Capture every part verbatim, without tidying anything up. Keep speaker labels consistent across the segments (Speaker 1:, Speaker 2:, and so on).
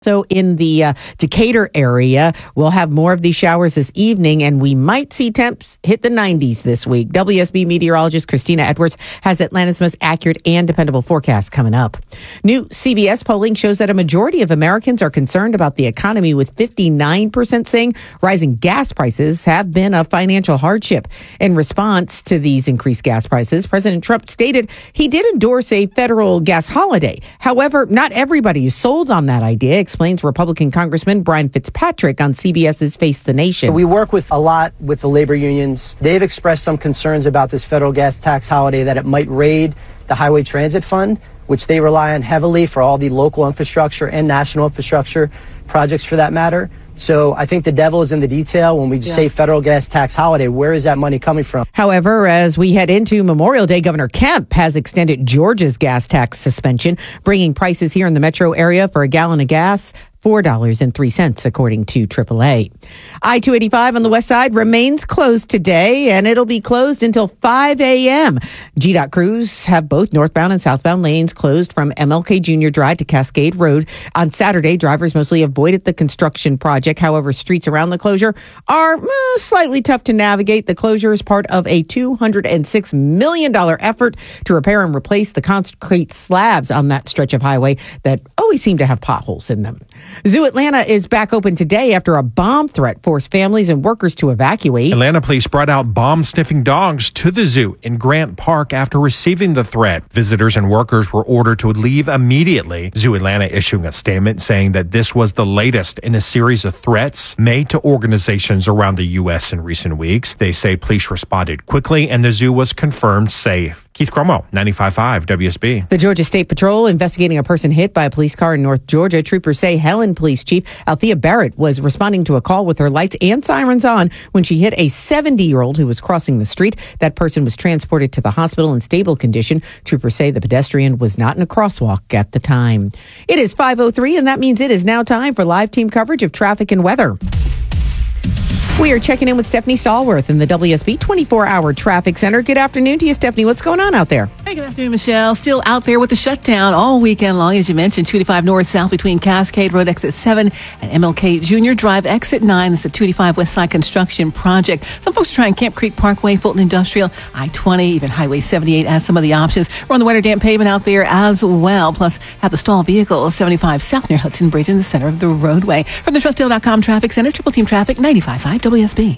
Speaker 1: So in the uh, Decatur area, we'll have more of these showers this evening, and we might see temps hit the nineties this week. W S B meteorologist Christina Edwards has Atlanta's most accurate and dependable forecast coming up. New C B S polling shows that a majority of Americans are concerned about the economy, with fifty-nine percent saying rising gas prices have been a financial hardship. In response to these increased gas prices, President Trump stated he did endorse a federal gas holiday. However, not everybody is sold on that idea, explains Republican Congressman Brian Fitzpatrick on CBS's Face the Nation.
Speaker 2: We work with a lot with the labor unions. They've expressed some concerns about this federal gas tax holiday, that it might raid the Highway Transit Fund, which they rely on heavily for all the local infrastructure and national infrastructure projects for that matter. So I think the devil is in the detail when we yeah. say federal gas tax holiday. Where is that money coming from?
Speaker 1: However, as we head into Memorial Day, Governor Kemp has extended Georgia's gas tax suspension, bringing prices here in the metro area for a gallon of gas four dollars and three cents, according to triple A. I two eighty-five on the west side remains closed today, and it'll be closed until five a.m. G DOT crews have both northbound and southbound lanes closed from M L K Junior Drive to Cascade Road. On Saturday, drivers mostly avoided the construction project. However, streets around the closure are eh, slightly tough to navigate. The closure is part of a two hundred six million dollars effort to repair and replace the concrete slabs on that stretch of highway that always seem to have potholes in them. Zoo Atlanta is back open today after a bomb threat forced families and workers to evacuate.
Speaker 3: Atlanta police brought out bomb-sniffing dogs to the zoo in Grant Park after receiving the threat. Visitors and workers were ordered to leave immediately. Zoo Atlanta issuing a statement saying that this was the latest in a series of threats made to organizations around the U S in recent weeks. They say police responded quickly and the zoo was confirmed safe. Keith Cromo, ninety-five point five W S B.
Speaker 1: The Georgia State Patrol investigating a person hit by a police car in North Georgia. Troopers say Helen Police Chief Althea Barrett was responding to a call with her lights and sirens on when she hit a seventy-year-old who was crossing the street. That person was transported to the hospital in stable condition. Troopers say the pedestrian was not in a crosswalk at the time. It is five oh three, and that means it is now time for live team coverage of traffic and weather. We are checking in with Stephanie Stallworth in the W S B twenty-four hour Traffic Center. Good afternoon to you, Stephanie. What's going on out there?
Speaker 4: Hey, good afternoon, Michelle. Still out there with the shutdown all weekend long, as you mentioned. two eighty-five north-south between Cascade Road exit seven and M L K Junior Drive exit nine. That's the two eighty-five West Side construction project. Some folks are trying Camp Creek Parkway, Fulton Industrial, I twenty, even Highway seventy-eight as some of the options. We're on the wetter damp pavement out there as well. Plus, have the stall vehicle seventy-five south near Hudson Bridge in the center of the roadway. From the Trustdale dot com Traffic Center, Triple Team Traffic, ninety-five point five W S B.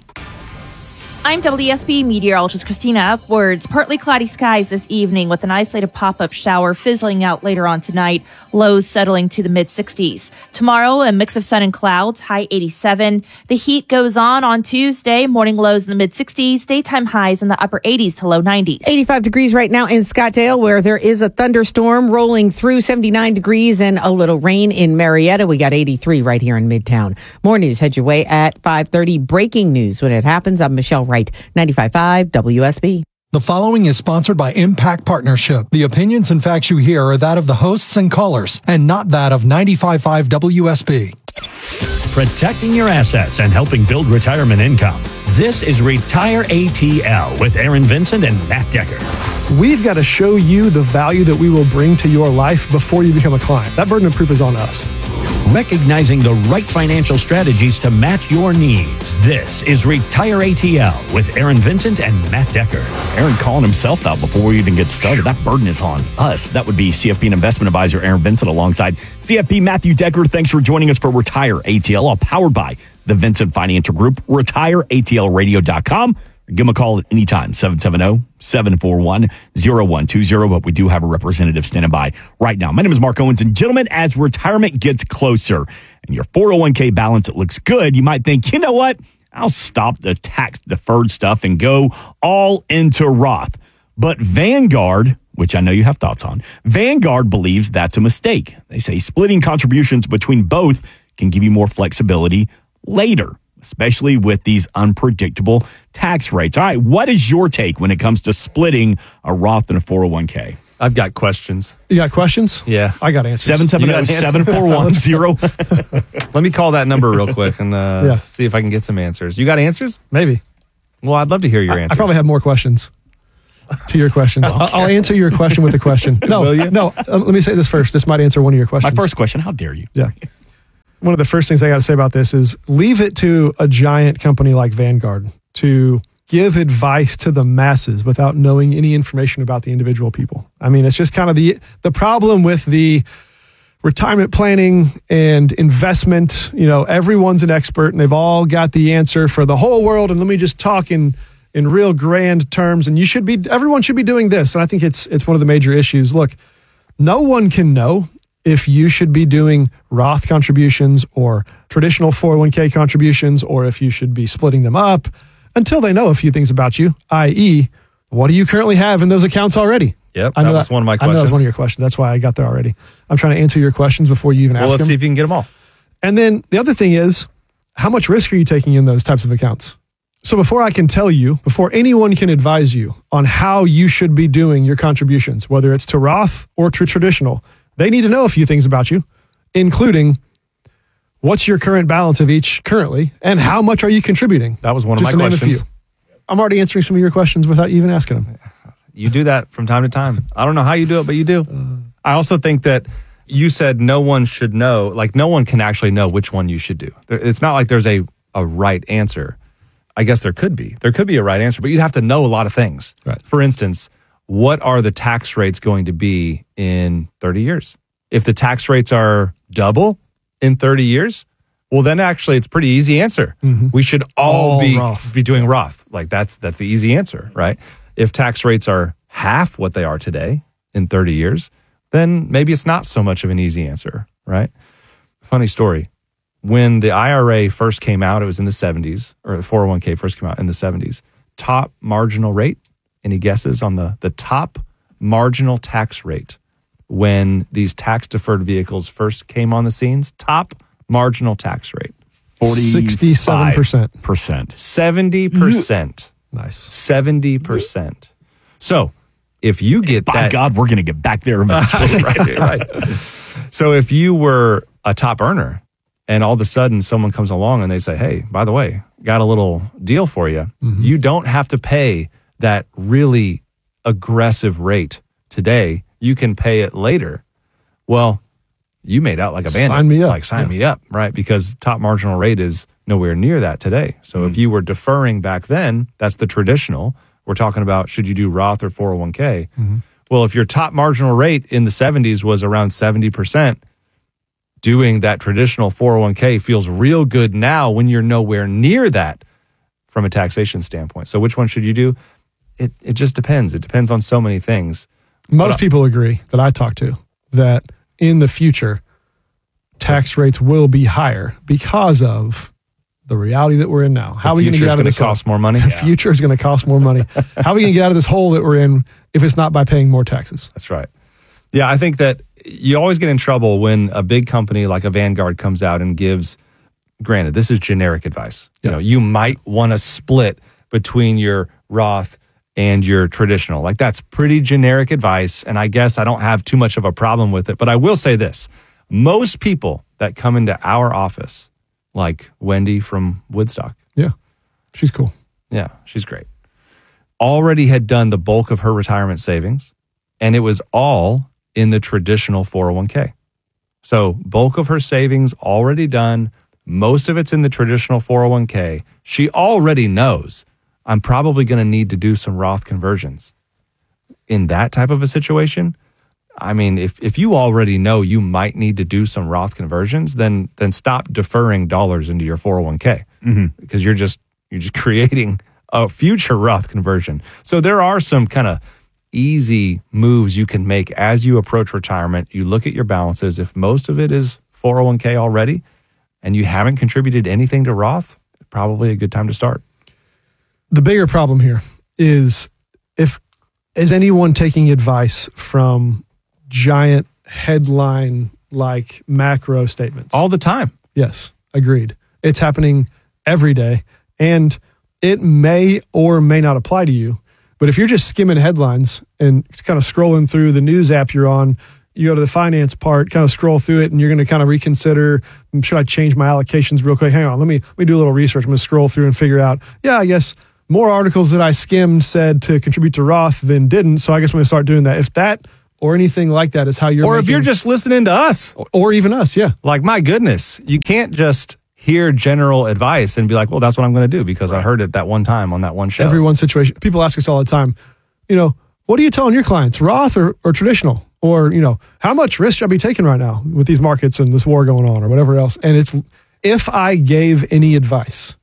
Speaker 5: I'm W S B meteorologist Christina Edwards. Partly cloudy skies this evening with an isolated pop-up shower fizzling out later on tonight. Lows settling to the mid-sixties. Tomorrow, a mix of sun and clouds, high eighty-seven. The heat goes on on Tuesday. Morning lows in the mid-sixties. Daytime highs in the upper eighties to low nineties.
Speaker 1: eighty-five degrees right now in Scottsdale, where there is a thunderstorm rolling through. seventy-nine degrees and a little rain in Marietta. We got eighty-three right here in Midtown. More news head your way at five thirty. Breaking news when it happens. I'm Michelle Wright, ninety-five point five W S B.
Speaker 6: The following is sponsored by Impact Partnership. The opinions and facts you hear are that of the hosts and callers, and not that of ninety-five point five W S B.
Speaker 7: Protecting your assets and helping build retirement income. This is Retire A T L with Aaron Vincent and Matt Decker.
Speaker 8: We've got to show you the value that we will bring to your life before you become a client. That burden of proof is on us.
Speaker 7: Recognizing the right financial strategies to match your needs. This is Retire A T L with Aaron Vincent and Matt Decker.
Speaker 9: Aaron calling himself out before we even get started. That burden is on us. That would be C F P and investment advisor Aaron Vincent alongside C F P Matthew Decker. Thanks for joining us for Retire A T L, all powered by the Vincent Financial Group. retire A T L radio dot com. Give them a call at any time, seven seven zero, seven four one, zero one two zero. But we do have a representative standing by right now. My name is Mark Owens. And gentlemen, as retirement gets closer and your four oh one k balance, it looks good, you might think, you know what? I'll stop the tax-deferred stuff and go all into Roth. But Vanguard, which I know you have thoughts on, Vanguard believes that's a mistake. They say splitting contributions between both can give you more flexibility later, especially with these unpredictable tax rates. All right, what is your take when it comes to splitting a Roth and a four oh one k?
Speaker 10: I've got questions.
Speaker 8: You got questions?
Speaker 10: Yeah.
Speaker 8: I got answers.
Speaker 9: seven seven zero, seven four one zero.
Speaker 10: Let me call that number real quick and uh,
Speaker 8: Yeah.
Speaker 10: see if I can get some answers. You got answers?
Speaker 8: Maybe.
Speaker 10: Well, I'd love to hear your
Speaker 8: I,
Speaker 10: answers.
Speaker 8: I probably have more questions to your questions. I'll, I'll answer your question with a question. No,
Speaker 10: Will you?
Speaker 8: no. Uh, let me say this first. This might answer one of your questions.
Speaker 9: My first question, how dare you?
Speaker 8: Yeah. one of the first things I got to say about this is leave it to a giant company like Vanguard to give advice to the masses without knowing any information about the individual people. I mean, it's just kind of the the problem with the retirement planning and investment. You know, everyone's an expert and they've all got the answer for the whole world. And let me just talk in in real grand terms. And you should be, everyone should be doing this. And I think it's it's one of the major issues. Look, no one can know if you should be doing Roth contributions or traditional four oh one k contributions, or if you should be splitting them up until they know a few things about you, that is, what do you currently have in those accounts already?
Speaker 10: Yep,
Speaker 8: I know
Speaker 10: that was
Speaker 8: that,
Speaker 10: one of my
Speaker 8: I
Speaker 10: questions.
Speaker 8: know that was one of your questions. That's why I got there already. I'm trying to answer your questions before you even
Speaker 10: Well,
Speaker 8: ask
Speaker 10: let's
Speaker 8: them.
Speaker 10: see if you can get them all.
Speaker 8: And then the other thing is, how much risk are you taking in those types of accounts? So before I can tell you, before anyone can advise you on how you should be doing your contributions, whether it's to Roth or to traditional, they need to know a few things about you, including what's your current balance of each currently and how much are you contributing?
Speaker 10: That was one
Speaker 8: Just
Speaker 10: of my
Speaker 8: to name a
Speaker 10: questions.
Speaker 8: few. I'm already answering some of your questions without you even asking them.
Speaker 10: You do that from time to time. I don't know how you do it, but you do. I also think that you said no one should know, like no one can actually know which one you should do. There- It's not like there's a, a right answer. I guess there could be. There could be a right answer, but you'd have to know a lot of things.
Speaker 8: Right.
Speaker 10: For instance, what are the tax rates going to be in thirty years? If the tax rates are double in thirty years, well, then actually it's a pretty easy answer. We should all,
Speaker 8: All
Speaker 10: be
Speaker 8: Roth.
Speaker 10: be doing Roth. Like that's that's the easy answer, right? If tax rates are half what they are today in thirty years, then maybe it's not so much of an easy answer, right? Funny story. When the I R A first came out, it was in the seventies, or the four oh one k first came out in the seventies. Top marginal rate, any guesses on the, the top marginal tax rate when these tax-deferred vehicles first came on the scenes? Top marginal tax rate.
Speaker 8: sixty-seven percent.
Speaker 9: Percent.
Speaker 10: seventy percent.
Speaker 8: Nice.
Speaker 10: seventy percent. So if you get
Speaker 9: By
Speaker 10: that.
Speaker 9: God, we're going to get back there eventually.
Speaker 10: right, right. So if you were a top earner and all of a sudden someone comes along and they say, hey, by the way, got a little deal for you.
Speaker 8: Mm-hmm.
Speaker 10: You don't have to pay that really aggressive rate today. You can pay it later. Well, you made out like a bandit.
Speaker 8: Sign me up.
Speaker 10: Like sign
Speaker 8: Yeah.
Speaker 10: me up, right? Because top marginal rate is nowhere near that today. So
Speaker 8: Mm-hmm.
Speaker 10: if you were deferring back then, that's the traditional. We're talking about should you do Roth or four oh one k?
Speaker 8: Mm-hmm.
Speaker 10: Well, if your top marginal rate in the seventies was around seventy percent, doing that traditional four oh one k feels real good now when you're nowhere near that from a taxation standpoint. So which one should you do? It it just depends. It depends on so many things.
Speaker 8: Most people agree that I talk to that in the future, tax rates will be higher because of the reality that we're in now. How are we going to get out of
Speaker 10: going
Speaker 8: this
Speaker 10: to cost more money?
Speaker 8: The future is going to cost more money. How are we going to get out of this hole that we're in if it's not by paying more taxes?
Speaker 10: That's right. Yeah, I think that you always get in trouble when a big company like a Vanguard comes out and gives, granted, this is generic advice. You know, you might want to split between your Roth and your traditional. Like that's pretty generic advice. And I guess I don't have too much of a problem with it. But I will say this. Most people that come into our office, like Wendy from Woodstock.
Speaker 8: Yeah, she's cool.
Speaker 10: Yeah, she's great. Already had done the bulk of her retirement savings, and it was all in the traditional four oh one k. So bulk of her savings already done. Most of it's in the traditional four oh one k. She already knows I'm probably going to need to do some Roth conversions. In that type of a situation, I mean, if, if you already know you might need to do some Roth conversions, then then stop deferring dollars into your four oh one k because you're just you're just creating a future Roth conversion. So there are some kind of easy moves you can make as you approach retirement. You look at your balances. If most of it is four oh one k already and you haven't contributed anything to Roth, probably a good time to start.
Speaker 8: The bigger problem here is if is anyone taking advice from giant headline like macro statements
Speaker 10: All the time.
Speaker 8: Yes, agreed. It's happening every day, and it may or may not apply to you. But if you're just skimming headlines and kind of scrolling through the news app you're on, you go to the finance part, kind of scroll through it, and you're going to kind of reconsider, should I change my allocations real quick? Hang on, let me let me do a little research. I'm going to scroll through and figure out, yeah, I guess more articles that I skimmed said to contribute to Roth than didn't, so I guess I'm going to start doing that. If that or anything like that is how you're
Speaker 10: Or if
Speaker 8: making-
Speaker 10: you're just listening to us.
Speaker 8: Or even us, yeah.
Speaker 10: Like, my goodness, you can't just hear general advice and be like, well, that's what I'm going to do because I heard it that one time on that one show.
Speaker 8: Everyone's situation. People ask us all the time, you know, what are you telling your clients, Roth or, or traditional? Or, you know, how much risk should I be taking right now with these markets and this war going on or whatever else? And it's, if I gave any advice,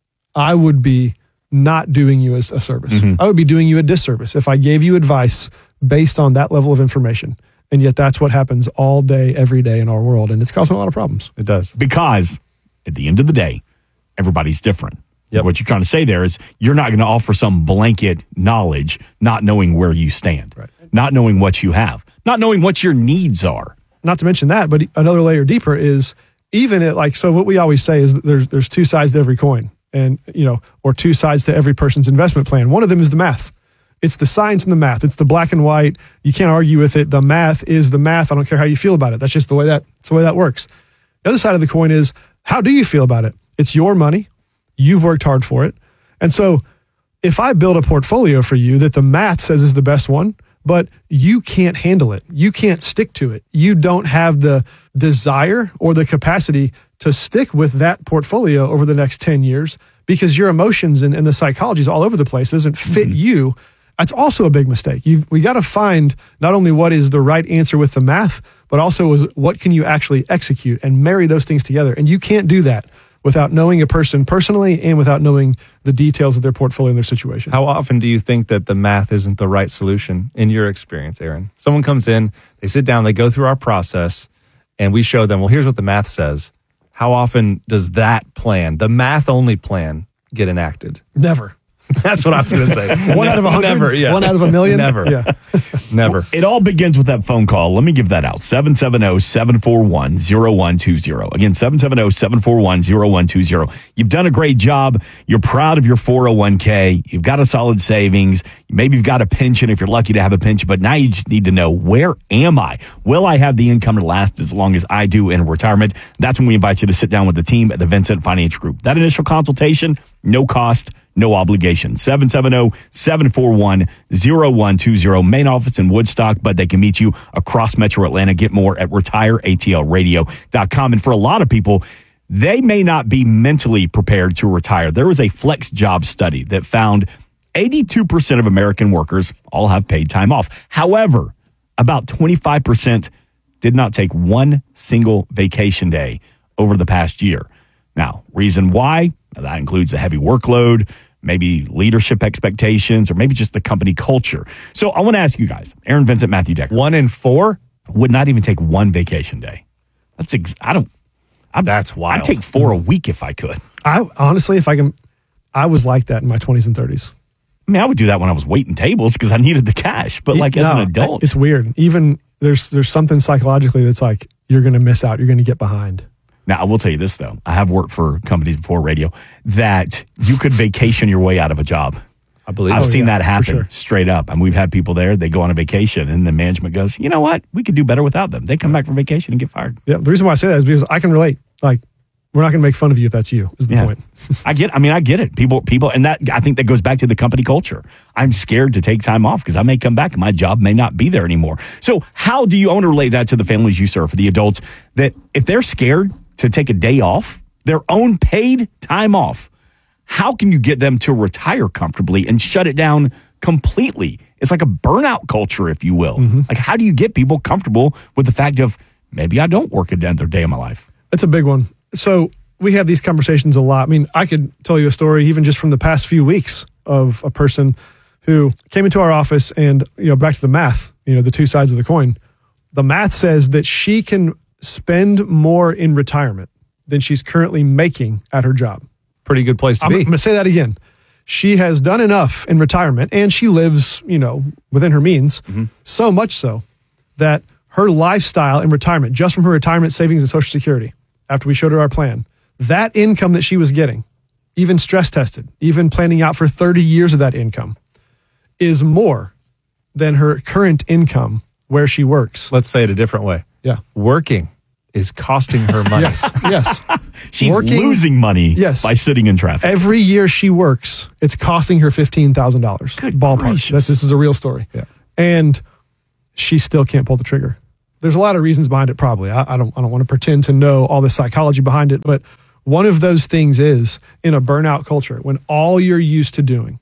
Speaker 8: I would be not doing you as a service.
Speaker 10: Mm-hmm.
Speaker 8: I would be doing you a disservice if I gave you advice based on that level of information. And yet that's what happens all day, every day in our world. And it's causing a lot of problems.
Speaker 10: It does.
Speaker 9: Because at the end of the day, everybody's different.
Speaker 10: Yep.
Speaker 9: What you're trying to say there is you're not going to offer some blanket knowledge, not knowing where you stand,
Speaker 8: Right.
Speaker 9: not knowing what you have, not knowing what your needs are.
Speaker 8: Not to mention that, but another layer deeper is even at like, so what we always say is that there's, there's two sides to every coin and, you know, or two sides to every person's investment plan. One of them is the math. It's the science and the math. It's the black and white. You can't argue with it. The math is the math. I don't care how you feel about it. That's just the way that, it's the way that works. The other side of the coin is how do you feel about it? It's your money. You've worked hard for it. And so if I build a portfolio for you that the math says is the best one, but you can't handle it, you can't stick to it, you don't have the desire or the capacity to stick with that portfolio over the next ten years because your emotions and, and the psychology is all over the place, doesn't fit mm-hmm. you, that's also a big mistake. You've, we got to find not only what is the right answer with the math, but also is what can you actually execute and marry those things together. And you can't do that without knowing a person personally and without knowing the details of their portfolio and their situation.
Speaker 10: How often do you think that the math isn't the right solution in your experience, Aaron? Someone comes in, they sit down, they go through our process, and we show them, well, here's what the math says. How often does that plan, the math-only plan, get enacted?
Speaker 8: Never.
Speaker 10: That's what I was going to say.
Speaker 8: One out of a hundred?
Speaker 10: Never, yeah.
Speaker 8: One out of a million?
Speaker 10: Never.
Speaker 8: Yeah.
Speaker 10: Never.
Speaker 9: It all begins with that phone call. Let me give that out. seven seven zero, seven four one, zero one two zero. Again, seven seven zero, seven four one, zero one two zero. You've done a great job. You're proud of your four oh one k. You've got a solid savings. Maybe you've got a pension if you're lucky to have a pension, but now you just need to know, where am I? Will I have the income to last as long as I do in retirement? That's when we invite you to sit down with the team at the Vincent Financial Group. That initial consultation, no cost, no obligation. seven seven zero, seven four one, zero one two zero. Main office in Woodstock, but they can meet you across Metro Atlanta. Get more at retire A T L radio dot com. And for a lot of people, they may not be mentally prepared to retire. There was a Flex Job study that found eighty-two percent of American workers all have paid time off. However, about twenty-five percent did not take one single vacation day over the past year. Now, reason why? That includes a heavy workload, maybe leadership expectations, or maybe just the company culture. So I want to ask you guys, Aaron Vincent, Matthew Decker.
Speaker 10: One in four
Speaker 9: would not even take one vacation day. That's ex- I don't. I'm,
Speaker 10: That's wild.
Speaker 9: I'd take four a week if I could.
Speaker 8: I honestly, if I can, I was like that in my twenties and thirties.
Speaker 9: I mean, I would do that when I was waiting tables because I needed the cash. But like as
Speaker 8: No,
Speaker 9: an adult,
Speaker 8: it's weird. Even there's there's something psychologically that's like you're going to miss out. You're going to get behind.
Speaker 9: Now, I will tell you this, though. I have worked for companies before radio that you could vacation your way out of a job.
Speaker 10: I believe
Speaker 9: I've
Speaker 8: Oh,
Speaker 9: seen
Speaker 8: yeah,
Speaker 9: that happen
Speaker 8: for sure.
Speaker 9: straight up. And we've had people there, they go on a vacation, and the management goes, you know what? We could do better without them. They come back from vacation and get fired.
Speaker 8: Yeah, the reason why I say that is because I can relate. Like, we're not going to make fun of you if that's you, is the
Speaker 9: Yeah.
Speaker 8: point.
Speaker 9: I get I mean, I get it. People, people, and that I think that goes back to the company culture. I'm scared to take time off because I may come back and my job may not be there anymore. So how do you own or relate that to the families you serve, for the adults, that if they're scared to take a day off, their own paid time off, how can you get them to retire comfortably and shut it down completely? It's like a burnout culture, if you will.
Speaker 8: Mm-hmm.
Speaker 9: Like, how do you get people comfortable with the fact of maybe I don't work another day of my life?
Speaker 8: That's a big one. So we have these conversations a lot. I mean, I could tell you a story even just from the past few weeks of a person who came into our office and, you know, back to the math, you know, the two sides of the coin. The math says that she can spend more in retirement than she's currently making at her job.
Speaker 10: Pretty good place to
Speaker 8: I'm,
Speaker 10: be.
Speaker 8: I'm going to say that again. She has done enough in retirement and she lives, you know, within her means, mm-hmm. so much so that her lifestyle in retirement, just from her retirement savings and Social Security, after we showed her our plan, that income that she was getting, even stress tested, even planning out for thirty years of that income, is more than her current income where she works.
Speaker 10: Let's say it a different way.
Speaker 8: Yeah.
Speaker 10: Working is costing her money.
Speaker 8: Yes, yes.
Speaker 9: She's
Speaker 8: Working-
Speaker 9: losing money
Speaker 8: Yes.
Speaker 9: by sitting in traffic.
Speaker 8: Every year she works, it's costing her fifteen thousand dollars.
Speaker 9: Good
Speaker 8: Ballpark.
Speaker 9: gracious.
Speaker 8: That's, this is a real story.
Speaker 10: Yeah.
Speaker 8: And she still can't pull the trigger. There's a lot of reasons behind it, probably. I, I don't I don't want to pretend to know all the psychology behind it, but one of those things is in a burnout culture, when all you're used to doing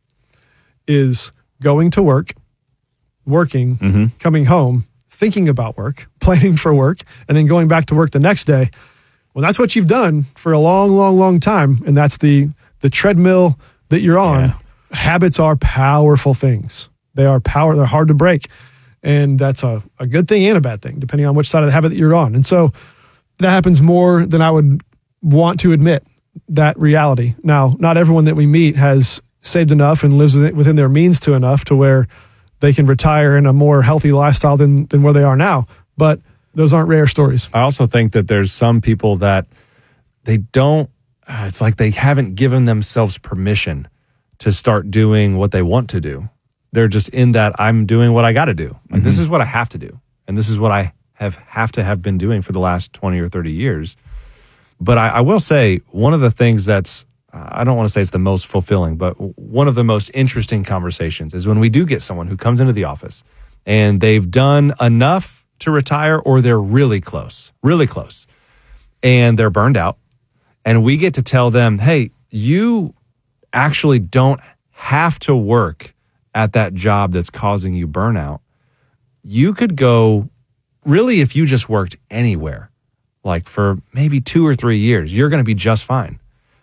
Speaker 8: is going to work, working, mm-hmm. coming home, thinking about work, planning for work, and then going back to work the next day. Well, that's what you've done for a long, long, long time. And that's the the treadmill that you're on. Yeah. Habits are powerful things. They are power. They're hard to break. And that's a, a good thing and a bad thing, depending on which side of the habit that you're on. And so that happens more than I would want to admit, that reality. Now, not everyone that we meet has saved enough and lives within their means to enough to where they can retire in a more healthy lifestyle than, than where they are now. But those aren't rare stories.
Speaker 10: I also think that there's some people that they don't, uh, it's like they haven't given themselves permission to start doing what they want to do. They're just in that I'm doing what I got to do. Like, mm-hmm. This is what I have to do. And this is what I have, have to have been doing for the last twenty or thirty years. But I, I will say one of the things that's, uh, I don't want to say it's the most fulfilling, but one of the most interesting conversations is when we do get someone who comes into the office and they've done enough to retire, or they're really close, really close, and they're burned out. And we get to tell them, hey, you actually don't have to work at that job that's causing you burnout. You could go, really, if you just worked anywhere, like for maybe two or three years, you're going to be just fine.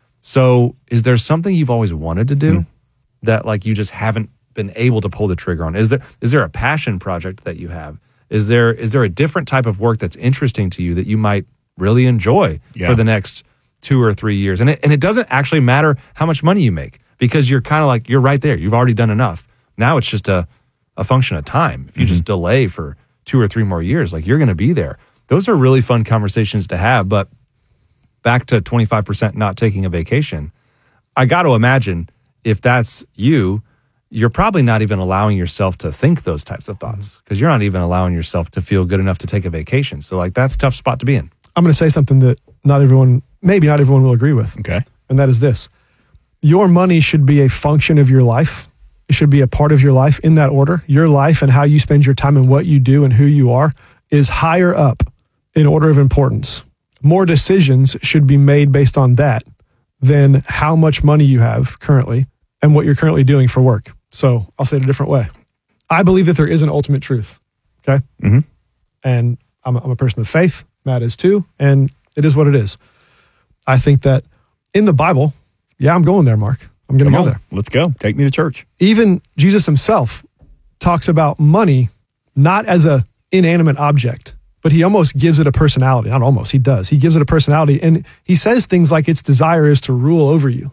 Speaker 10: So is there something you've always wanted to do mm-hmm. that like you just haven't been able to pull the trigger on? Is there is there a passion project that you have? Is there is there a different type of work that's interesting to you that you might really enjoy yeah. for the next two or three years? And it, and it doesn't actually matter how much money you make, because you're kind of like, you're right there. You've already done enough. Now it's just a, a function of time. If you mm-hmm. just delay for two or three more years, like you're going to be there. Those are really fun conversations to have. But back to twenty-five percent not taking a vacation, I got to imagine if that's you, you're probably not even allowing yourself to think those types of thoughts, because you're not even allowing yourself to feel good enough to take a vacation. So like that's a tough spot to be in.
Speaker 8: I'm going to say something that not everyone, maybe not everyone will agree with.
Speaker 9: Okay.
Speaker 8: And that is this. Your money should be a function of your life. It should be a part of your life in that order. Your life and how you spend your time and what you do and who you are is higher up in order of importance. More decisions should be made based on that than how much money you have currently and what you're currently doing for work. So I'll say it a different way. I believe that there is an ultimate truth. Okay.
Speaker 9: Mm-hmm.
Speaker 8: And I'm a, I'm a person of faith. Matt is too. And it is what it is. I think that in the Bible, yeah, I'm going there, Mark. I'm going to go there.
Speaker 9: Let's go. Take me to church.
Speaker 8: Even Jesus himself talks about money not as a inanimate object, but he almost gives it a personality. Not almost, he does. He gives it a personality. And he says things like its desire is to rule over you.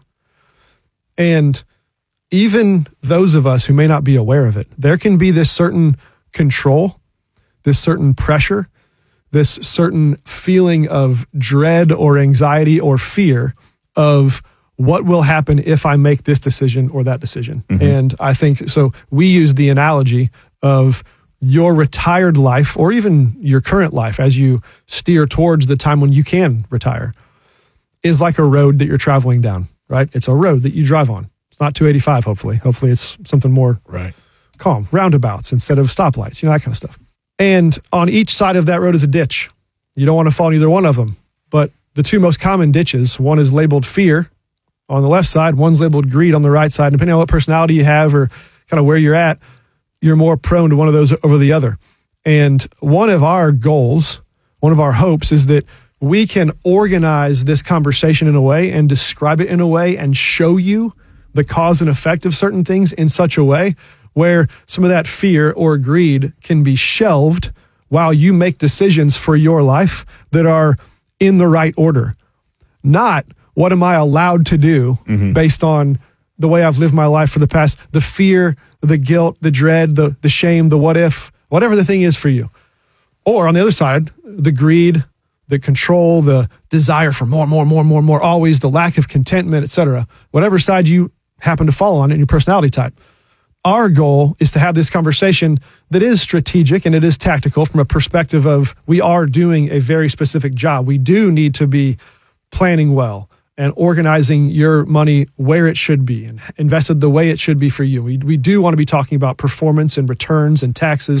Speaker 8: And even those of us who may not be aware of it, there can be this certain control, this certain pressure, this certain feeling of dread or anxiety or fear of what will happen if I make this decision or that decision. Mm-hmm. And I think, so we use the analogy of your retired life or even your current life as you steer towards the time when you can retire is like a road that you're traveling down, right? It's a road that you drive on. It's not two eighty-five, hopefully. Hopefully it's something more
Speaker 9: right.
Speaker 8: calm, roundabouts instead of stoplights, you know, that kind of stuff. And on each side of that road is a ditch. You don't want to fall in either one of them. But the two most common ditches, one is labeled fear on the left side, one's labeled greed on the right side. Depending on what personality you have or kind of where you're at, you're more prone to one of those over the other. And one of our goals, one of our hopes is that we can organize this conversation in a way and describe it in a way and show you the cause and effect of certain things in such a way where some of that fear or greed can be shelved while you make decisions for your life that are in the right order. Not what am I allowed to do mm-hmm. based on the way I've lived my life for the past, the fear, the guilt, the dread, the, the shame, the what if, whatever the thing is for you. Or on the other side, the greed, the control, the desire for more, more, more, more, more, always the lack of contentment, et cetera. Whatever side you happen to fall on in your personality type. Our goal is to have this conversation that is strategic and it is tactical from a perspective of we are doing a very specific job. We do need to be planning well and organizing your money where it should be and invested the way it should be for you. We we do want to be talking about performance and returns and taxes,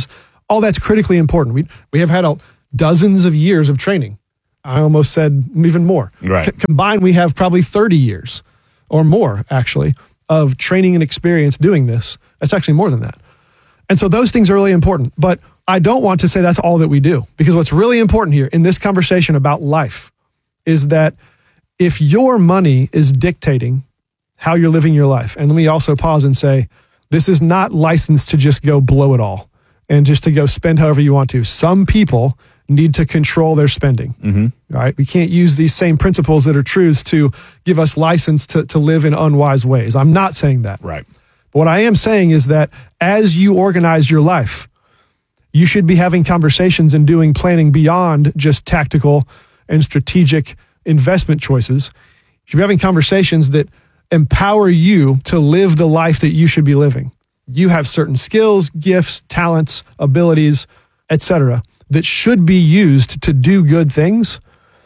Speaker 8: all that's critically important. We we have had a, dozens of years of training. I almost said even more.
Speaker 9: Right.
Speaker 8: C- combined, we have probably thirty years or more, actually, of training and experience doing this. It's actually more than that. And so those things are really important. But I don't want to say that's all that we do, because what's really important here in this conversation about life is that if your money is dictating how you're living your life, and let me also pause and say, this is not licensed to just go blow it all and just to go spend however you want to. Some people need to control their spending,
Speaker 9: Mm-hmm.
Speaker 8: right? We can't use these same principles that are truths to give us license to, to live in unwise ways. I'm not saying that.
Speaker 9: Right.
Speaker 8: But what I am saying is that as you organize your life, you should be having conversations and doing planning beyond just tactical and strategic investment choices. You should be having conversations that empower you to live the life that you should be living. You have certain skills, gifts, talents, abilities, et cetera, that should be used to do good things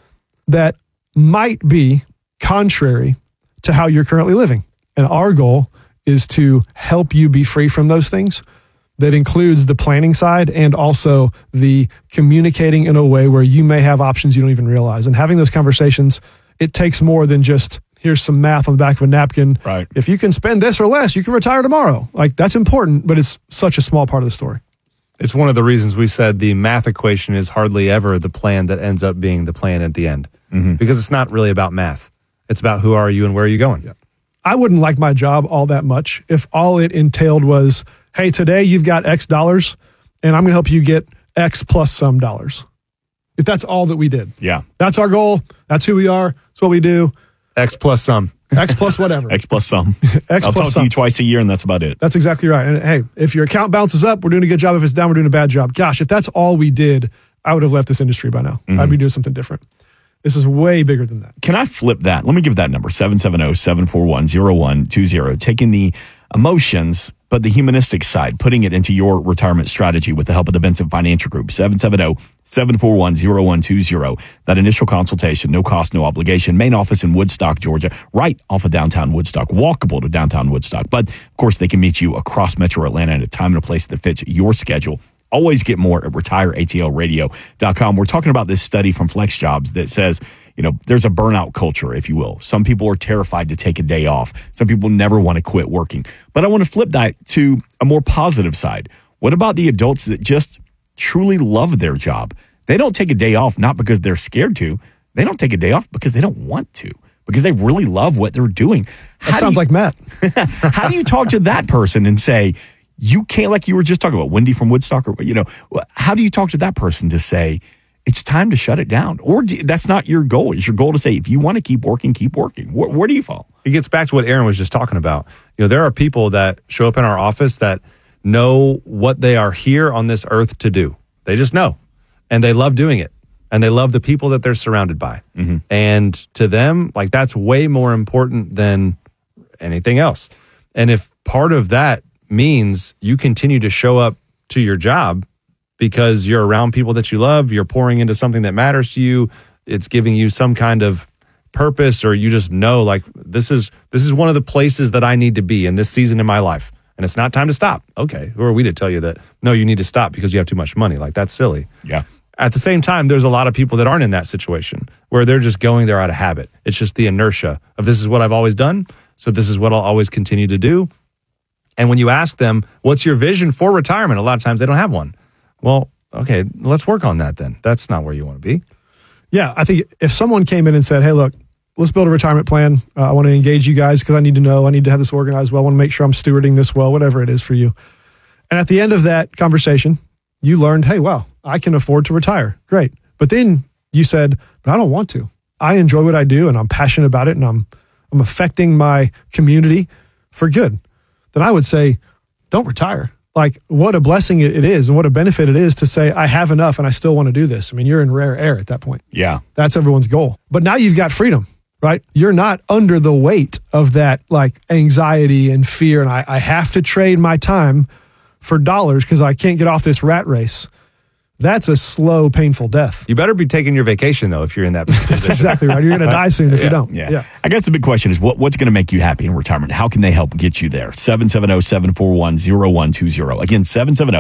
Speaker 8: that might be contrary to how you're currently living. And our goal is to help you be free from those things. That includes the planning side and also the communicating in a way where you may have options you don't even realize. And having those conversations, it takes more than just, here's some math on the back of a napkin.
Speaker 9: Right.
Speaker 8: If you can spend this or less, you can retire tomorrow. Like, that's important, but it's such a small part of the story.
Speaker 10: It's one of the reasons we said the math equation is hardly ever the plan that ends up being the plan at the end.
Speaker 9: Mm-hmm.
Speaker 10: Because it's not really about math. It's about who are you and where are you going.
Speaker 8: Yeah. I wouldn't like my job all that much if all it entailed was, hey, today you've got X dollars, and I'm going to help you get X plus some dollars. If that's all that we did.
Speaker 9: Yeah.
Speaker 8: That's our goal. That's who we are. That's what we do.
Speaker 10: X plus some.
Speaker 8: X plus whatever.
Speaker 9: X plus some.
Speaker 8: X
Speaker 9: I'll
Speaker 8: plus
Speaker 9: talk
Speaker 8: some.
Speaker 9: to you twice a year, and that's about it.
Speaker 8: That's exactly right. And hey, if your account bounces up, we're doing a good job. If it's down, we're doing a bad job. Gosh, if that's all we did, I would have left this industry by now.
Speaker 9: Mm-hmm.
Speaker 8: I'd be doing something different. This is way bigger than that.
Speaker 9: Can I flip that? Let me give that number, seven seven zero, seven four one, zero one two zero. Taking the emotions, but the humanistic side, putting it into your retirement strategy with the help of the Vincent Financial Group, seven seven zero, seven four one, zero one two zero. That initial consultation, no cost, no obligation. Main office in Woodstock, Georgia, right off of downtown Woodstock, walkable to downtown Woodstock. But, of course, they can meet you across Metro Atlanta at a time and a place that fits your schedule. Always get more at retire A T L radio dot com. We're talking about this study from FlexJobs that says, you know, there's a burnout culture, if you will. Some people are terrified to take a day off. Some people never want to quit working. But I want to flip that to a more positive side. What about the adults that just truly love their job? They don't take a day off not because they're scared to. They don't take a day off because they don't want to, because they really love what they're doing.
Speaker 8: That sounds
Speaker 9: you,
Speaker 8: like Matt.
Speaker 9: How do you talk to that person and say, you can't, like you were just talking about, Wendy from Woodstock, or, you know, how do you talk to that person to say, it's time to shut it down? Or do, that's not your goal. It's your goal to say, if you want to keep working, keep working. Where, where do you fall?
Speaker 10: It gets back to what Aaron was just talking about. You know, there are people that show up in our office that know what they are here on this earth to do. They just know, and they love doing it, and they love the people that they're surrounded by.
Speaker 9: Mm-hmm.
Speaker 10: And to them, like, that's way more important than anything else. And if part of that means you continue to show up to your job because you're around people that you love, you're pouring into something that matters to you, it's giving you some kind of purpose, or you just know, like, this is this is one of the places that I need to be in this season in my life, and it's not time to stop. Okay, who are we to tell you that, no, you need to stop because you have too much money? Like, that's silly.
Speaker 9: Yeah.
Speaker 10: At the same time, there's a lot of people that aren't in that situation where they're just going there out of habit. It's just the inertia of, this is what I've always done, so this is what I'll always continue to do. And when you ask them, what's your vision for retirement? A lot of times they don't have one. Well, okay, let's work on that then. That's not where you want to be.
Speaker 8: Yeah, I think if someone came in and said, hey, look, let's build a retirement plan. Uh, I want to engage you guys because I need to know, I need to have this organized well. I want to make sure I'm stewarding this well, whatever it is for you. And at the end of that conversation, you learned, hey, wow, I can afford to retire. Great. But then you said, but I don't want to. I enjoy what I do, and I'm passionate about it, and I'm I'm affecting my community for good. Then I would say, don't retire. Like, what a blessing it is and what a benefit it is to say, I have enough and I still want to do this. I mean, you're in rare air at that point.
Speaker 9: Yeah.
Speaker 8: That's everyone's goal. But now you've got freedom, right? You're not under the weight of that, like, anxiety and fear. And I, I have to trade my time for dollars because I can't get off this rat race. That's a slow, painful death.
Speaker 10: You better be taking your vacation, though, if you're in that position.
Speaker 8: That's exactly right. You're going to die soon if
Speaker 10: yeah,
Speaker 8: you don't.
Speaker 9: Yeah.
Speaker 8: yeah.
Speaker 9: I guess the big question is, what, what's going to make you happy in retirement? How can they help get you there? seven seven zero, seven four one, zero one two zero. Again, seven seven zero,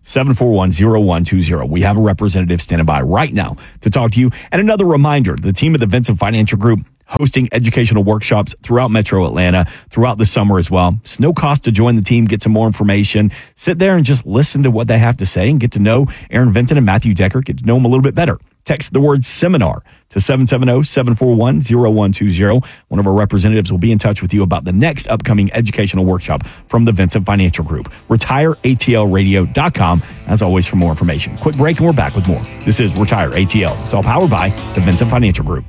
Speaker 9: seven four one, zero one two zero. We have a representative standing by right now to talk to you. And another reminder, the team at the Vincent Financial Group hosting educational workshops throughout Metro Atlanta throughout the summer as well. It's no cost to join the team, get some more information, sit there and just listen to what they have to say and get to know Aaron Vincent and Matthew Decker, get to know them a little bit better. Text the word seminar to seven seven zero, seven four one, zero one two zero. One of our representatives will be in touch with you about the next upcoming educational workshop from the Vincent Financial Group. retire A T L radio dot com, as always, for more information. Quick break and we're back with more. This is Retire A T L. It's all powered by the Vincent Financial Group.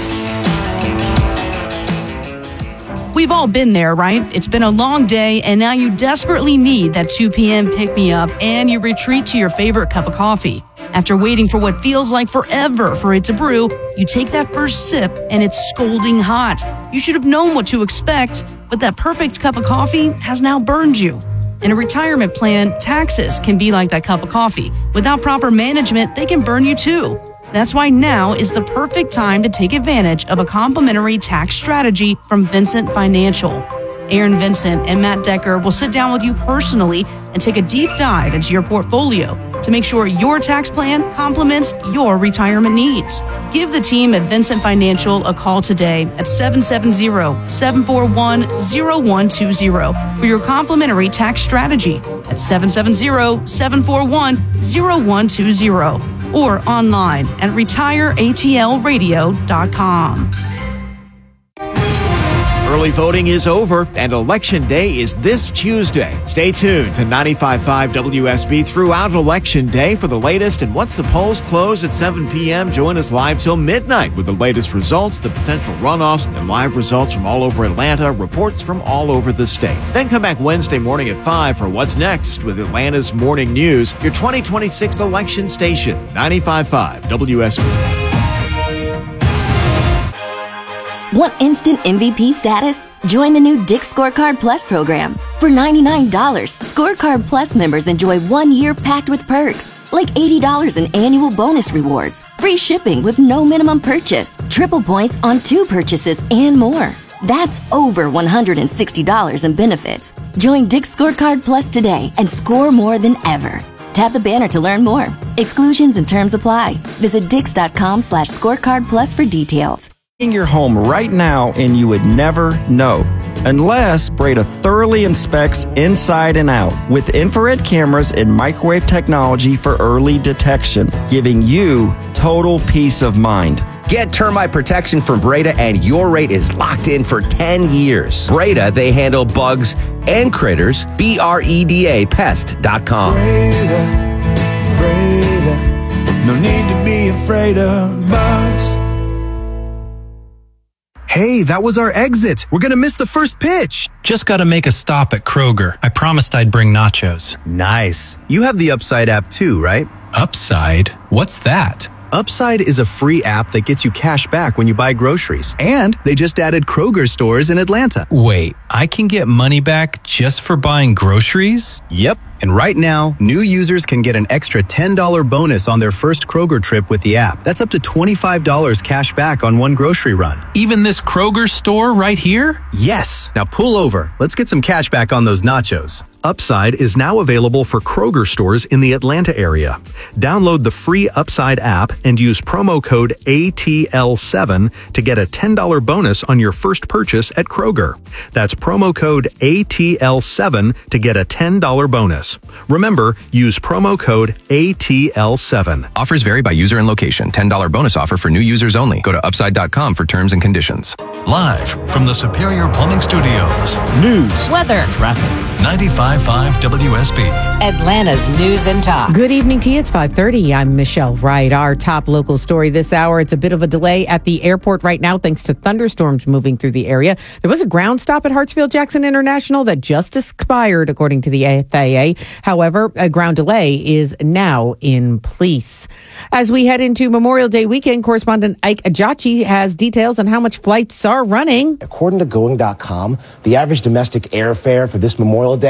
Speaker 11: We've all been there, right? It's been a long day, and now you desperately need that two p.m. pick-me-up, and you retreat to your favorite cup of coffee. After waiting for what feels like forever for it to brew, you take that first sip, and it's scalding hot. You should have known what to expect, but that perfect cup of coffee has now burned you. In a retirement plan, taxes can be like that cup of coffee. Without proper management, they can burn you too. That's why now is the perfect time to take advantage of a complimentary tax strategy from Vincent Financial. Aaron Vincent and Matt Decker will sit down with you personally and take a deep dive into your portfolio to make sure your tax plan complements your retirement needs. Give the team at Vincent Financial a call today at seven seven zero, seven four one, zero one two zero for your complimentary tax strategy at seven seven zero, seven four one, zero one two zero or online at retire A T L radio dot com.
Speaker 12: Early voting is over, and Election Day is this Tuesday. Stay tuned to ninety-five point five W S B throughout Election Day for the latest. And once the polls close at seven p.m., join us live till midnight with the latest results, the potential runoffs, and live results from all over Atlanta, reports from all over the state. Then come back Wednesday morning at five for What's Next with Atlanta's Morning News, your twenty twenty-six election station, ninety-five point five W S B.
Speaker 13: Want instant M V P status? Join the new Dick's Scorecard Plus program. For ninety-nine dollars, Scorecard Plus members enjoy one year packed with perks, like eighty dollars in annual bonus rewards, free shipping with no minimum purchase, triple points on two purchases, and more. That's over one hundred sixty dollars in benefits. Join Dick's Scorecard Plus today and score more than ever. Tap the banner to learn more. Exclusions and terms apply. Visit dix.com slash scorecard plus for details.
Speaker 14: In your home right now, and you would never know unless Breda thoroughly inspects inside and out with infrared cameras and microwave technology for early detection, giving you total peace of mind.
Speaker 15: Get termite protection from Breda and your rate is locked in for ten years. Breda, they handle bugs and critters. B R E D A pest dot com.
Speaker 16: Breda, Breda, no need to be afraid of bugs.
Speaker 17: Hey, that was our exit. We're going to miss the first pitch.
Speaker 18: Just got to make a stop at Kroger. I promised I'd bring nachos.
Speaker 17: Nice. You have the Upside app too, right?
Speaker 18: Upside? What's that?
Speaker 17: Upside is a free app that gets you cash back when you buy groceries. And they just added Kroger stores in Atlanta.
Speaker 18: Wait, I can get money back just for buying groceries?
Speaker 17: Yep. And right now, new users can get an extra ten dollars bonus on their first Kroger trip with the app. That's up to twenty-five dollars cash back on one grocery run.
Speaker 18: Even this Kroger store right here?
Speaker 17: Yes. Now pull over. Let's get some cash back on those nachos.
Speaker 19: Upside is now available for Kroger stores in the Atlanta area. Download the free Upside app and use promo code A T L seven to get a ten dollars bonus on your first purchase at Kroger. That's promo code A T L seven to get a ten dollars bonus. Remember, use promo code A T L seven.
Speaker 20: Offers vary by user and location. ten dollars bonus offer for new users only. Go to upside dot com for terms and conditions.
Speaker 21: Live from the Superior Plumbing Studios.
Speaker 22: News,
Speaker 5: weather,
Speaker 21: traffic. ninety-five point five W S B.
Speaker 22: Atlanta's News and Talk.
Speaker 1: Good evening to you. It's five thirty. I'm Michelle Wright. Our top local story this hour. It's a bit of a delay at the airport right now thanks to thunderstorms moving through the area. There was a ground stop at Hartsfield-Jackson International that just expired, according to the F A A. However, a ground delay is now in place. As we head into Memorial Day weekend, correspondent Ike Ajachi has details on how much flights are running.
Speaker 23: According to Going dot com, the average domestic airfare for this Memorial Day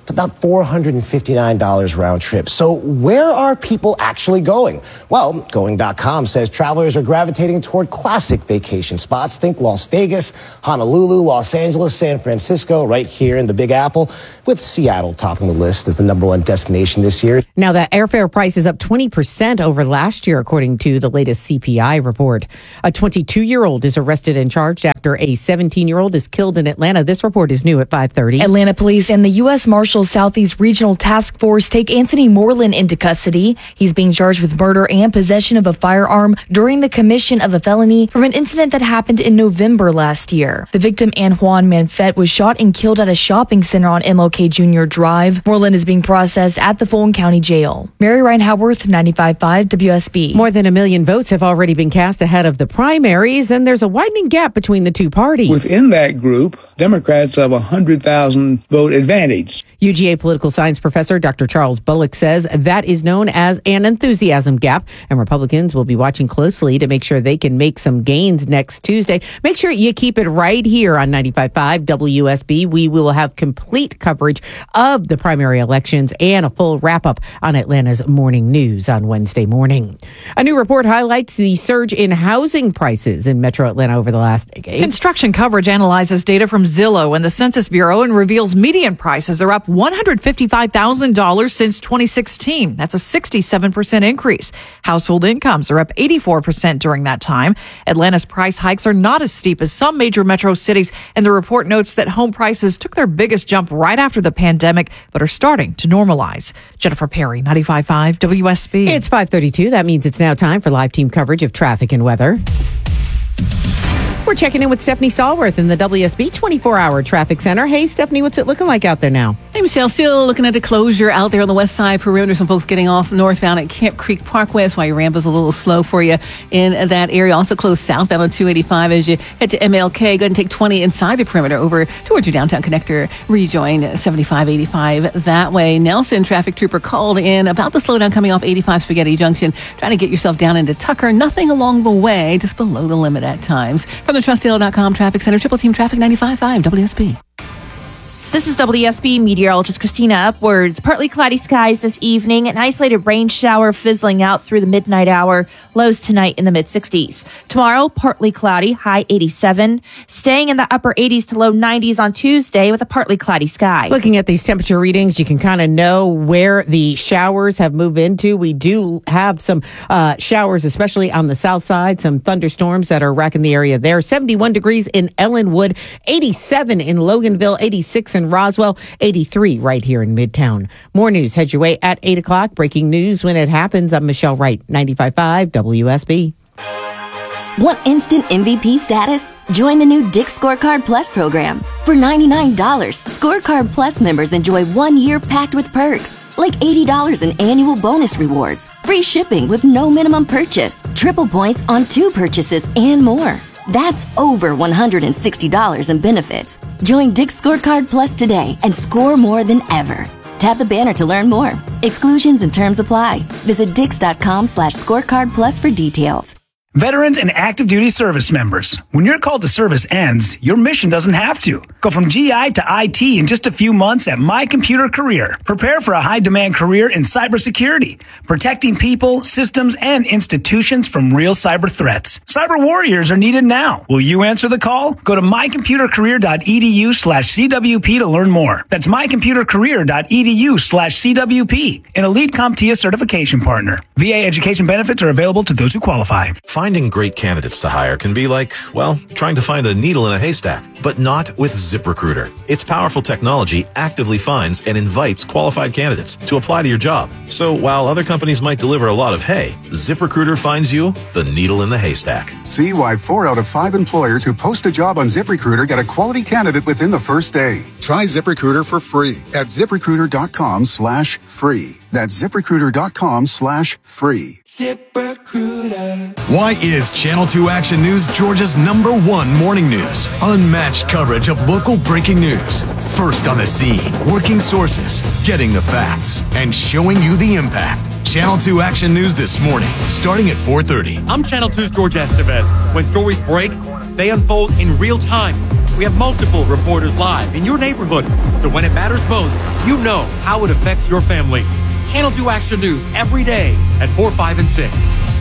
Speaker 2: It's about four hundred fifty-nine dollars round trip. So where are people actually going? Well, Going dot com says travelers are gravitating toward classic vacation spots. Think Las Vegas, Honolulu, Los Angeles, San Francisco, right here in the Big Apple, with Seattle topping the list as the number one destination this year.
Speaker 1: Now, the airfare price is up twenty percent over last year, according to the latest C P I report. A twenty-two-year-old is arrested and charged after a seventeen-year-old is killed in Atlanta. This report is new at five thirty.
Speaker 3: Atlanta police and the U S Marshals Southeast Regional Task Force take Anthony Moreland into custody. He's being charged with murder and possession of a firearm during the commission of a felony from an incident that happened in November last year. The victim, Anjuan Manfet, was shot and killed at a shopping center on M L K Junior Drive. Moreland is being processed at the Fulton County Jail. Mary Ryan Howarth, ninety-five point five W S B.
Speaker 1: More than a million votes have already been cast ahead of the primaries, and there's a widening gap between the two parties.
Speaker 23: Within that group, Democrats have a one hundred thousand vote advantage.
Speaker 1: U G A political science professor Doctor Charles Bullock says that is known as an enthusiasm gap, and Republicans will be watching closely to make sure they can make some gains next Tuesday. Make sure you keep it right here on ninety-five point five W S B. We will have complete coverage of the primary elections and a full wrap-up on Atlanta's morning news on Wednesday morning. A new report highlights the surge in housing prices in Metro Atlanta over the last decade.
Speaker 24: Construction coverage analyzes data from Zillow and the Census Bureau and reveals median prices are up one hundred fifty-five thousand dollars since twenty sixteen. That's a sixty-seven percent increase. Household incomes are up eighty-four percent during that time. Atlanta's price hikes are not as steep as some major metro cities, and the report notes that home prices took their biggest jump right after the pandemic, but are starting to normalize. Jennifer Perry, ninety-five point five W S B.
Speaker 1: It's five thirty-two. That means it's now time for live team coverage of traffic and weather. We're checking in with Stephanie Stallworth in the W S B twenty-four hour traffic center. Hey, Stephanie, what's it looking like out there now?
Speaker 4: Hey, Michelle, still looking at the closure out there on the west side perimeter. Some folks getting off northbound at Camp Creek Parkway. That's why your ramp is a little slow for you in that area. Also closed southbound on two eighty-five as you head to M L K. Go ahead and take twenty inside the perimeter over towards your downtown connector. Rejoin seventy-five eighty-five that way. Nelson traffic trooper called in about the slowdown coming off eighty-five Spaghetti Junction. Trying to get yourself down into Tucker. Nothing along the way, just below the limit at times. From the Trust dot com Traffic Center, Triple Team Traffic ninety-five point five W S B.
Speaker 5: This is W S B meteorologist Christina Upwards. Partly cloudy skies this evening. An isolated rain shower fizzling out through the midnight hour. Lows tonight in the mid sixties. Tomorrow, partly cloudy, high eighty-seven. Staying in the upper eighties to low nineties on Tuesday with a partly cloudy sky.
Speaker 1: Looking at these temperature readings, you can kind of know where the showers have moved into. We do have some uh, showers, especially on the south side. Some thunderstorms that are racking the area there. seventy-one degrees in Ellenwood, eighty-seven in Loganville, eighty-six in Roswell, eighty-three right here in Midtown. More news heads your way at eight o'clock. Breaking news when it happens. I'm Michelle Wright, ninety-five point five W S B.
Speaker 13: Want instant M V P status? Join the new Dick's Scorecard Plus program. For ninety-nine dollars, Scorecard Plus members enjoy one year packed with perks, like eighty dollars in annual bonus rewards, free shipping with no minimum purchase, triple points on two purchases, and more. That's over one hundred sixty dollars in benefits. Join Dick's Scorecard Plus today and score more than ever. Tap the banner to learn more. Exclusions and terms apply. Visit dix.com slash scorecard plus for details.
Speaker 25: Veterans and active duty service members, when your call to service ends, your mission doesn't have to. Go from G I to I T in just a few months at My Computer Career. Prepare for a high-demand career in cybersecurity, protecting people, systems, and institutions from real cyber threats. Cyber warriors are needed now. Will you answer the call? Go to mycomputercareer.edu slash CWP to learn more. That's mycomputercareer.edu slash CWP, an elite CompTIA certification partner. V A education benefits are available to those who qualify.
Speaker 26: Finding great candidates to hire can be like, well, trying to find a needle in a haystack, but not with ZipRecruiter. Its powerful technology actively finds and invites qualified candidates to apply to your job. So while other companies might deliver a lot of hay, ZipRecruiter finds you the needle in the haystack.
Speaker 27: See why four out of five employers who post a job on ZipRecruiter get a quality candidate within the first day. Try ZipRecruiter for free at ZipRecruiter.com slash free. That's ZipRecruiter.com slash free.
Speaker 28: ZipRecruiter. Why is Channel two Action News Georgia's number one morning news? Unmatched coverage of local breaking news. First on the scene, working sources, getting the facts, and showing you the impact. Channel two Action News this morning, starting at four thirty.
Speaker 29: I'm Channel two's George Estevez. When stories break, they unfold in real time.
Speaker 6: We have multiple reporters live in your neighborhood, so when it matters most, you know how it affects your family. Channel two Action News every day at four, five, and six.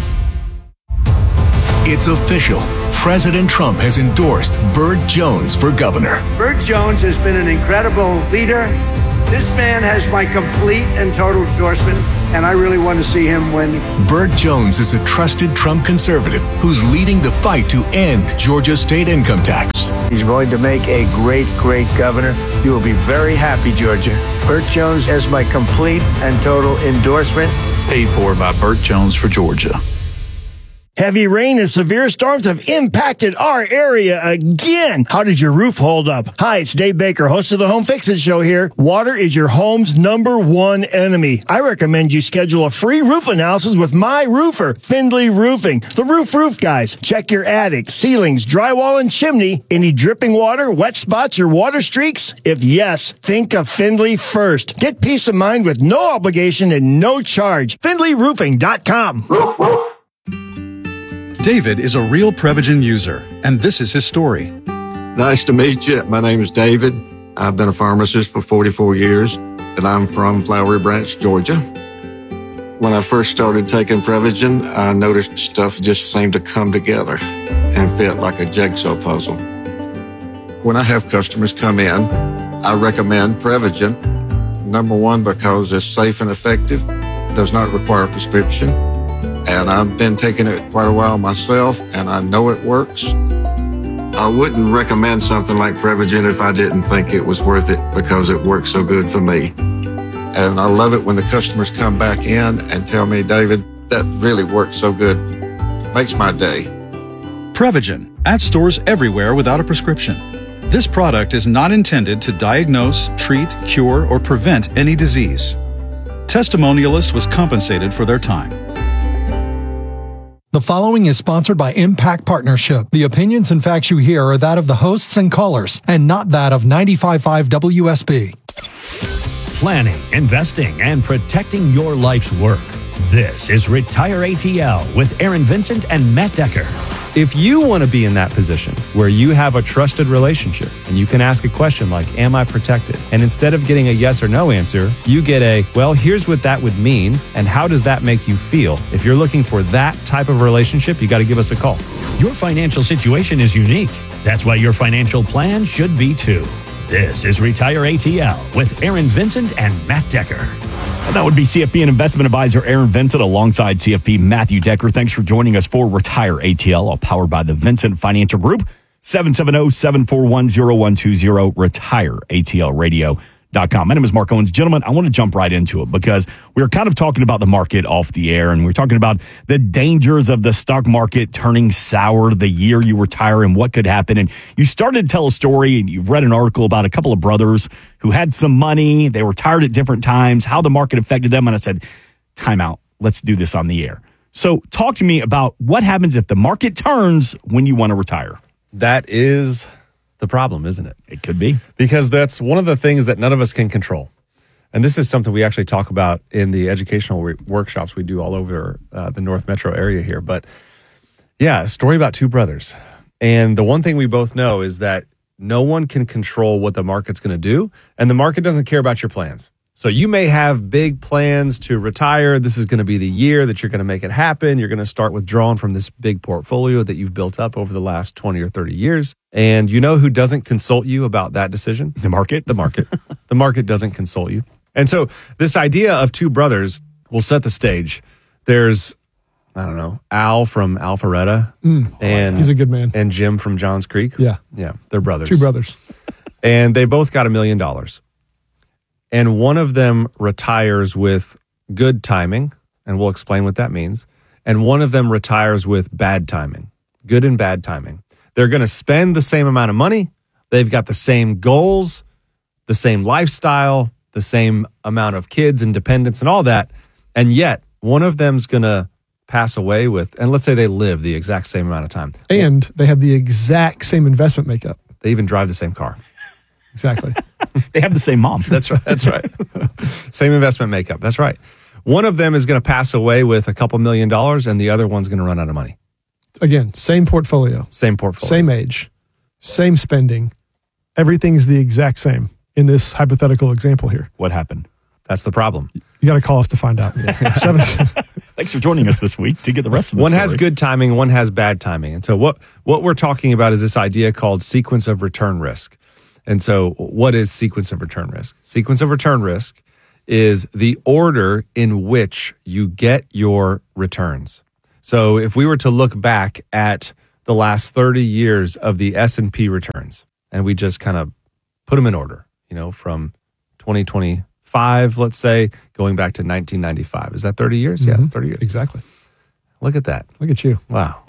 Speaker 28: It's official. President Trump has endorsed Burt Jones for governor.
Speaker 7: Burt Jones has been an incredible leader. This man has my complete and total endorsement, and I really want to see him win.
Speaker 28: Burt Jones is a trusted Trump conservative who's leading the fight to end Georgia's state income tax.
Speaker 7: He's going to make a great, great governor. You will be very happy, Georgia. Burt Jones has my complete and total endorsement.
Speaker 28: Paid for by Burt Jones for Georgia.
Speaker 8: Heavy rain and severe storms have impacted our area again. How did your roof hold up? Hi, it's Dave Baker, host of the Home Fix It Show here. Water is your home's number one enemy. I recommend you schedule a free roof analysis with my roofer, Findlay Roofing. The Roof Roof guys. Check your attic, ceilings, drywall, and chimney. Any dripping water, wet spots, or water streaks? If yes, think of Findlay first. Get peace of mind with no obligation and no charge. Findlay Roofing dot com. Roof, roof.
Speaker 9: David is a real Prevagen user, and this is his story.
Speaker 10: Nice to meet you. My name is David. I've been a pharmacist for forty-four years, and I'm from Flowery Branch, Georgia. When I first started taking Prevagen, I noticed stuff just seemed to come together and fit like a jigsaw puzzle. When I have customers come in, I recommend Prevagen. Number one, because it's safe and effective, does not require a prescription. And I've been taking it quite a while myself, and I know it works. I wouldn't recommend something like Prevagen if I didn't think it was worth it because it works so good for me. And I love it when the customers come back in and tell me, David, that really works so good. Makes my day.
Speaker 9: Prevagen, at stores everywhere without a prescription. This product is not intended to diagnose, treat, cure, or prevent any disease. Testimonialist was compensated for their time.
Speaker 11: The following is sponsored by Impact Partnership. The opinions and facts you hear are that of the hosts and callers, and not that of ninety-five point five W S B.
Speaker 12: Planning, investing, and protecting your life's work. This is Retire A T L with Aaron Vincent and Matt Decker.
Speaker 14: If you want to be in that position where you have a trusted relationship and you can ask a question like, am I protected? And instead of getting a yes or no answer, you get a, well, here's what that would mean and how does that make you feel? If you're looking for that type of relationship, you got to give us a call.
Speaker 12: Your financial situation is unique. That's why your financial plan should be too. This is Retire A T L with Aaron Vincent and Matt Decker.
Speaker 29: That would be C F P and investment advisor Aaron Vincent alongside C F P Matthew Decker. Thanks for joining us for Retire A T L, all powered by the Vincent Financial Group. seven seven zero, seven four one, zero one two zero, retire A T L radio dot com. My name is Mark Owens. Gentlemen, I want to jump right into it because we were kind of talking about the market off the air, and we we're talking about the dangers of the stock market turning sour the year you retire and what could happen. And you started to tell a story, and you've read an article about a couple of brothers who had some money. They were retired at different times, how the market affected them. And I said, time out. Let's do this on the air. So talk to me about what happens if the market turns when you want to retire.
Speaker 30: That is the problem, isn't it?
Speaker 29: It could be.
Speaker 30: Because that's one of the things that none of us can control. And this is something we actually talk about in the educational re- workshops we do all over uh, the North Metro area here. But yeah, a story about two brothers. And the one thing we both know is that no one can control what the market's going to do. And the market doesn't care about your plans. So you may have big plans to retire. This is going to be the year that you're going to make it happen. You're going to start withdrawing from this big portfolio that you've built up over the last twenty or thirty years. And you know who doesn't consult you about that decision?
Speaker 29: The market.
Speaker 30: The market. The market doesn't consult you. And so this idea of two brothers will set the stage. There's, I don't know, Al from Alpharetta.
Speaker 31: Mm,
Speaker 30: and
Speaker 31: he's a good man.
Speaker 30: And Jim from Johns Creek.
Speaker 31: Yeah.
Speaker 30: Yeah, they're brothers.
Speaker 31: Two brothers.
Speaker 30: And they both got a million dollars. And one of them retires with good timing, and we'll explain what that means. And one of them retires with bad timing, good and bad timing. They're going to spend the same amount of money. They've got the same goals, the same lifestyle, the same amount of kids and dependents and all that. And yet one of them's going to pass away with, and let's say they live the exact same amount of time.
Speaker 31: And they have the exact same investment makeup.
Speaker 30: They even drive the same car.
Speaker 31: Exactly.
Speaker 29: They have the same mom.
Speaker 30: That's right. That's right. Same investment makeup. That's right. One of them is going to pass away with a couple million dollars, and the other one's going to run out of money.
Speaker 31: Again, same portfolio.
Speaker 30: Same portfolio.
Speaker 31: Same age. Same spending. everything's the exact same in this hypothetical example here.
Speaker 29: What happened?
Speaker 30: That's the problem.
Speaker 31: You got to call us to find out. Seven,
Speaker 29: Thanks for joining us this week to get the rest of the
Speaker 30: One
Speaker 29: story.
Speaker 30: has good timing, one has bad timing. And so what, what we're talking about is this idea called sequence of return risk. And so what is sequence of return risk? Sequence of return risk is the order in which you get your returns. So if we were to look back at the last thirty years of the S and P returns, and we just kind of put them in order, you know, from twenty twenty-five, let's say, going back to nineteen ninety-five. Is that thirty years? Mm-hmm. Yeah, it's thirty years.
Speaker 31: Exactly.
Speaker 30: Look at that.
Speaker 31: Look at you.
Speaker 30: Wow.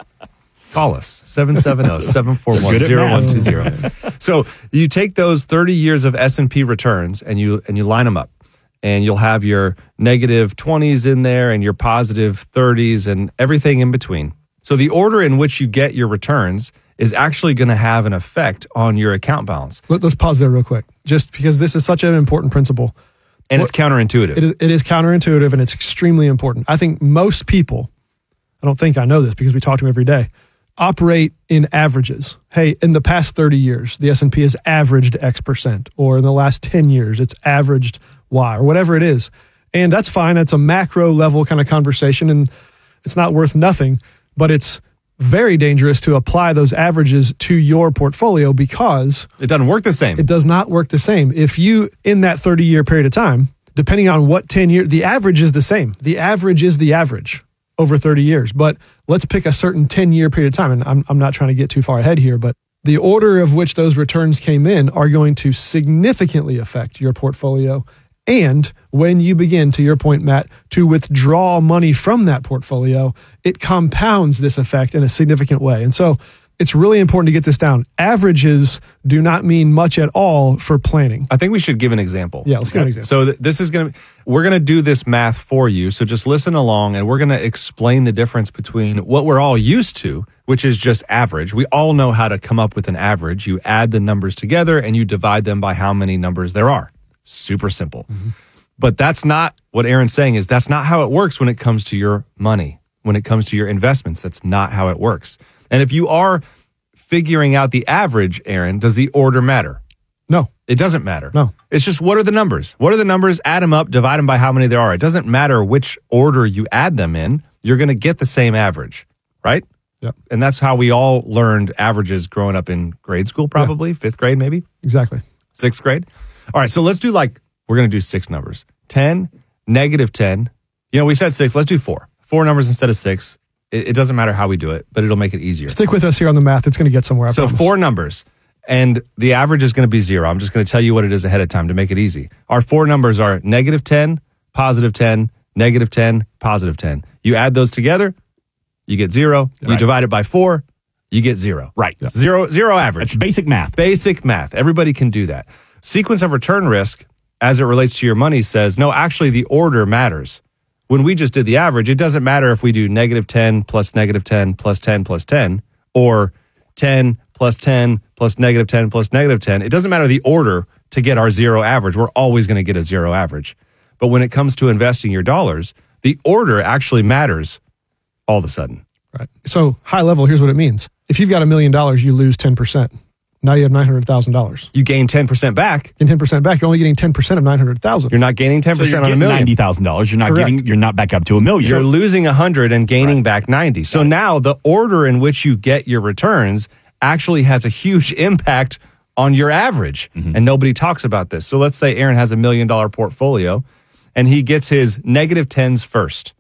Speaker 30: Call us, seven seven zero, seven four one, zero one two zero. So you take those thirty years of S and P returns and you and you line them up. And you'll have your negative twenties in there and your positive thirties and everything in between. So the order in which you get your returns is actually going to have an effect on your account balance.
Speaker 31: Let, let's pause there real quick, just because this is such an important principle.
Speaker 30: And
Speaker 31: what,
Speaker 30: it's counterintuitive.
Speaker 31: It is, it is counterintuitive and it's extremely important. I think most people, I don't think I know this because we talk to them every day, operate in averages. Hey, in the past thirty years, the S and P has averaged X percent, or in the last ten years, it's averaged Y, or whatever it is. And that's fine. That's a macro level kind of conversation, and it's not worth nothing, but it's very dangerous to apply those averages to your portfolio because
Speaker 30: it doesn't work the same.
Speaker 31: It does not work the same. If you, in that thirty year period of time, depending on what ten year, the average is the same. The average is the average over thirty years, but let's pick a certain ten year period of time. And I'm, I'm not trying to get too far ahead here, but the order of which those returns came in are going to significantly affect your portfolio. And when you begin, to your point, Matt, to withdraw money from that portfolio, it compounds this effect in a significant way. And so it's really important to get this down. Averages do not mean much at all for planning.
Speaker 30: I think we should give an example.
Speaker 31: Yeah, let's give an example.
Speaker 30: So th- this is going to, we're going to do this math for you. So just listen along and we're going to explain the difference between what we're all used to, which is just average. We all know how to come up with an average. You add the numbers together and you divide them by how many numbers there are. Super simple. Mm-hmm. But that's not what Aaron's saying is that's not how it works when it comes to your money, when it comes to your investments. That's not how it works. And if you are figuring out the average, Aaron, does the order matter?
Speaker 31: No.
Speaker 30: It doesn't matter.
Speaker 31: No.
Speaker 30: It's just what are the numbers? What are the numbers? Add them up, divide them by how many there are. It doesn't matter which order you add them in. You're going to get the same average, right?
Speaker 31: Yep.
Speaker 30: And that's how we all learned averages growing up in grade school, probably, yeah. fifth grade maybe.
Speaker 31: Exactly.
Speaker 30: Sixth grade. All right, so let's do like, we're going to do six numbers. ten, negative ten. You know, we said six. Let's do four. Four numbers instead of six. It, it doesn't matter how we do it, but it'll make it easier.
Speaker 31: Stick with us here on the math. It's going to get somewhere, I
Speaker 30: So
Speaker 31: promise.
Speaker 30: four numbers, and the average is going to be zero. I'm just going to tell you what it is ahead of time to make it easy. Our four numbers are negative ten, positive ten, negative ten, positive ten. You add those together, you get zero. You
Speaker 29: Right.
Speaker 30: divide it by four, you get zero.
Speaker 29: Right.
Speaker 30: Yeah. Zero, zero average.
Speaker 29: That's basic math.
Speaker 30: Basic math. Everybody can do that. Sequence of return risk, as it relates to your money, says, no, actually the order matters. When we just did the average, it doesn't matter if we do negative ten plus negative ten plus ten plus ten, or ten plus ten plus negative ten plus negative ten. It doesn't matter the order to get our zero average. We're always going to get a zero average. But when it comes to investing your dollars, the order actually matters all of a sudden.
Speaker 31: Right. So high level, here's what it means. If you've got a million dollars, you lose ten percent. Now you have nine hundred thousand dollars.
Speaker 30: You gain ten percent back.
Speaker 31: Gain ten percent back. You're only getting ten percent of nine hundred thousand dollars.
Speaker 30: You're not gaining ten percent
Speaker 29: so you're
Speaker 30: on a
Speaker 29: getting
Speaker 30: million.
Speaker 29: ninety thousand dollars. You're not
Speaker 31: Correct.
Speaker 29: getting, you're not back up to a million.
Speaker 30: You're
Speaker 29: So-
Speaker 30: losing one hundred and gaining
Speaker 29: Right.
Speaker 30: back ninety. So now the order in which you get your returns actually has a huge impact on your average.
Speaker 29: Mm-hmm.
Speaker 30: And nobody talks about this. So let's say Aaron has a million dollar portfolio and he gets his negative tens first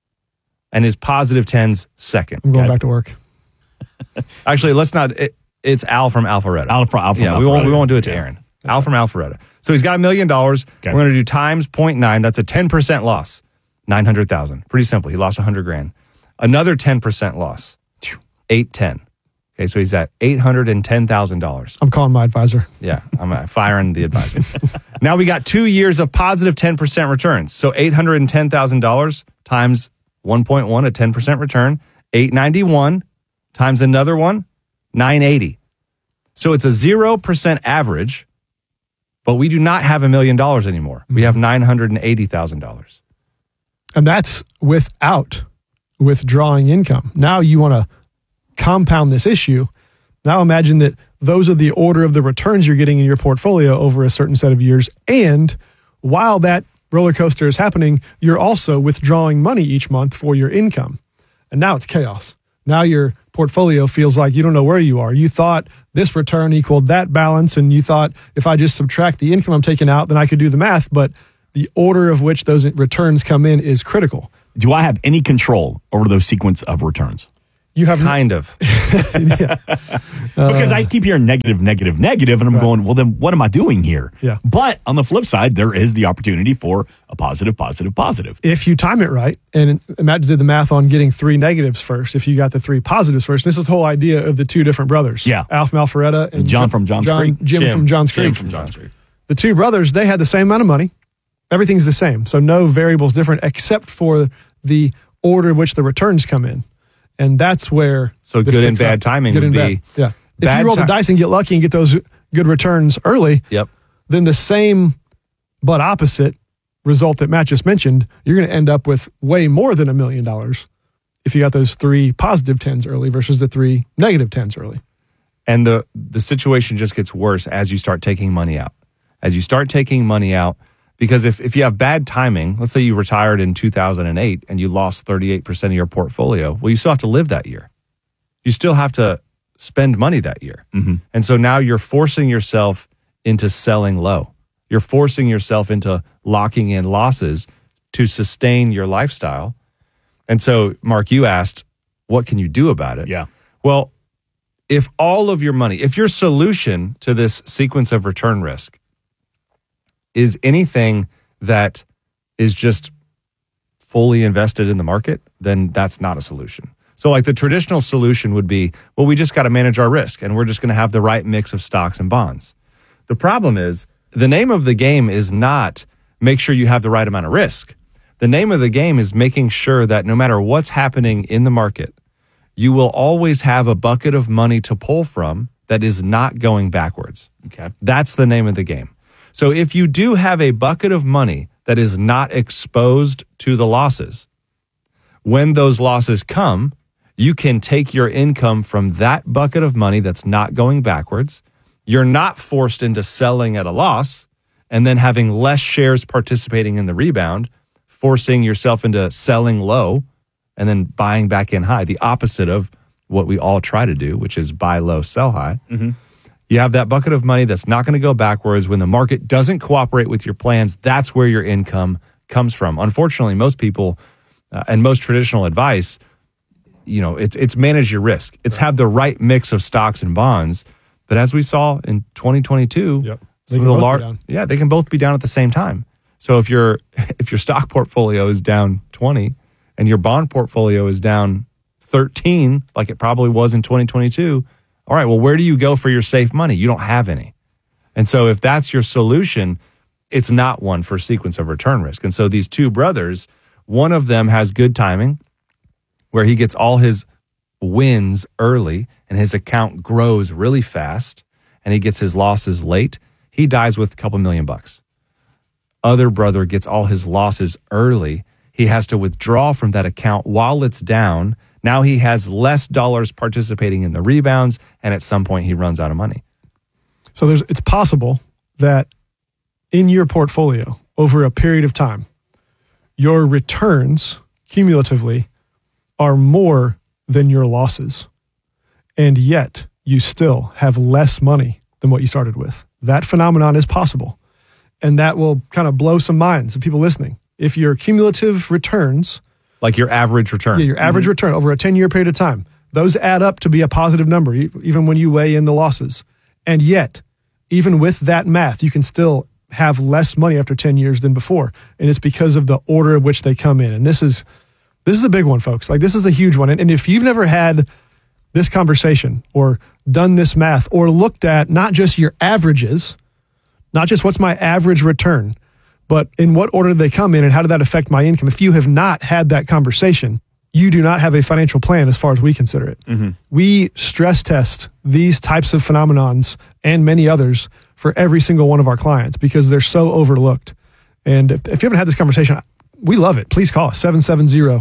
Speaker 30: and his positive tens second.
Speaker 31: I'm going
Speaker 30: Okay.
Speaker 31: back to work.
Speaker 30: Actually, let's not. It, it's Al from Alpharetta.
Speaker 29: Al from- Al from
Speaker 30: yeah, we won't. We
Speaker 29: Alpharetta.
Speaker 30: won't do it to
Speaker 29: Yeah.
Speaker 30: Aaron. Al from Alpharetta. So he's got a million dollars. We're going to do times zero point nine. That's a ten percent loss. Nine hundred thousand. Pretty simple. He lost a hundred grand. Another ten percent loss. Eight ten. Okay, so he's at eight hundred and ten thousand dollars.
Speaker 31: I'm calling my advisor.
Speaker 30: Yeah, I'm uh, firing the advisor. Now we got two years of positive ten percent returns. So eight hundred and ten thousand dollars times one point one, a ten percent return. Eight ninety one times another one. nine eighty. So it's a zero percent average, but we do not have a million dollars anymore. We have nine hundred eighty thousand dollars.
Speaker 31: And that's without withdrawing income. Now you want to compound this issue. Now imagine that those are the order of the returns you're getting in your portfolio over a certain set of years. And while that roller coaster is happening, you're also withdrawing money each month for your income. And now it's chaos. Now your portfolio feels like you don't know where you are. You thought this return equaled that balance, and you thought if I just subtract the income I'm taking out, then I could do the math. But the order of which those returns come in is critical.
Speaker 12: Do I have any control over those sequence of returns?
Speaker 31: You have
Speaker 30: kind of.
Speaker 31: yeah.
Speaker 12: Because I keep hearing negative, negative, negative, and I'm
Speaker 31: Right.
Speaker 12: going, well, then what am I doing here?
Speaker 31: Yeah.
Speaker 12: But on the flip side, there is the opportunity for a positive, positive, positive.
Speaker 31: If you time it right, and Matt did the math on getting three negatives first, if you got the three positives first, this is the whole idea of the two different brothers.
Speaker 12: Yeah.
Speaker 31: Alf Malfaretta and
Speaker 12: John from Johns
Speaker 31: John,
Speaker 12: Creek.
Speaker 31: Jim,
Speaker 12: Jim.
Speaker 31: from Johns
Speaker 12: Jim
Speaker 31: Creek.
Speaker 12: from Johns Creek.
Speaker 31: The two brothers, they had the same amount of money. Everything's the same. So no variables different except for the order in which the returns come in. And that's where
Speaker 30: So
Speaker 31: this
Speaker 30: good and
Speaker 31: picks
Speaker 30: bad
Speaker 31: up.
Speaker 30: timing
Speaker 31: Good
Speaker 30: would
Speaker 31: and
Speaker 30: be
Speaker 31: bad. Yeah. If
Speaker 30: bad
Speaker 31: you roll the
Speaker 30: ti-
Speaker 31: dice and get lucky and get those good returns early,
Speaker 30: Yep.
Speaker 31: then the same but opposite result that Matt just mentioned, you're going to end up with way more than a million dollars if you got those three positive tens early versus the three negative tens early.
Speaker 30: And the the situation just gets worse as you start taking money out. As you start taking money out, because if, if you have bad timing, let's say you retired in two thousand eight and you lost thirty-eight percent of your portfolio, well, you still have to live that year. You still have to spend money that year.
Speaker 12: Mm-hmm.
Speaker 30: And so now you're forcing yourself into selling low. You're forcing yourself into locking in losses to sustain your lifestyle. And so, Mark, you asked, what can you do about it?
Speaker 12: Yeah.
Speaker 30: Well, if all of your money, if your solution to this sequence of return risk is anything that is just fully invested in the market, then that's not a solution. So like the traditional solution would be, well, we just got to manage our risk and we're just going to have the right mix of stocks and bonds. The problem is the name of the game is not make sure you have the right amount of risk. The name of the game is making sure that no matter what's happening in the market, you will always have a bucket of money to pull from that is not going backwards.
Speaker 12: Okay.
Speaker 30: That's the name of the game. So if you do have a bucket of money that is not exposed to the losses, when those losses come, you can take your income from that bucket of money that's not going backwards. You're not forced into selling at a loss and then having less shares participating in the rebound, forcing yourself into selling low and then buying back in high, the opposite of what we all try to do, which is buy low, sell high.
Speaker 12: Mm-hmm.
Speaker 30: You have that bucket of money that's not going to go backwards. When the market doesn't cooperate with your plans, that's where your income comes from. Unfortunately, most people uh, and most traditional advice, you know, it's it's manage your risk. It's have the right mix of stocks and bonds. But as we saw in twenty twenty-two,
Speaker 31: Yep. They
Speaker 30: some
Speaker 31: can
Speaker 30: of the
Speaker 31: both
Speaker 30: lar-
Speaker 31: be down.
Speaker 30: yeah, they can both be down at the same time. So if your if your stock portfolio is down twenty and your bond portfolio is down thirteen, like it probably was in twenty twenty-two, all right, well, where do you go for your safe money? You don't have any. And so if that's your solution, it's not one for sequence of return risk. And so these two brothers, one of them has good timing where he gets all his wins early and his account grows really fast and he gets his losses late. He dies with a couple million bucks. Other brother gets all his losses early. He has to withdraw from that account while it's down. Now he has less dollars participating in the rebounds, and at some point he runs out of money.
Speaker 31: So there's it's possible that in your portfolio over a period of time, your returns cumulatively are more than your losses. And yet you still have less money than what you started with. That phenomenon is possible. And that will kind of blow some minds of people listening. If your cumulative returns,
Speaker 30: like your average return,
Speaker 31: yeah, your average
Speaker 30: Mm-hmm.
Speaker 31: return over a ten-year period of time, those add up to be a positive number, e- even when you weigh in the losses. And yet, even with that math, you can still have less money after ten years than before. And it's because of the order of which they come in. And this is this is a big one, folks. Like, this is a huge one. And, and if you've never had this conversation or done this math or looked at not just your averages, not just what's my average return, but in what order did they come in and how did that affect my income? If you have not had that conversation, you do not have a financial plan as far as we consider it.
Speaker 30: Mm-hmm.
Speaker 31: We stress test these types of phenomenons and many others for every single one of our clients because they're so overlooked. And if, if you haven't had this conversation, we love it. Please call us seven seven zero,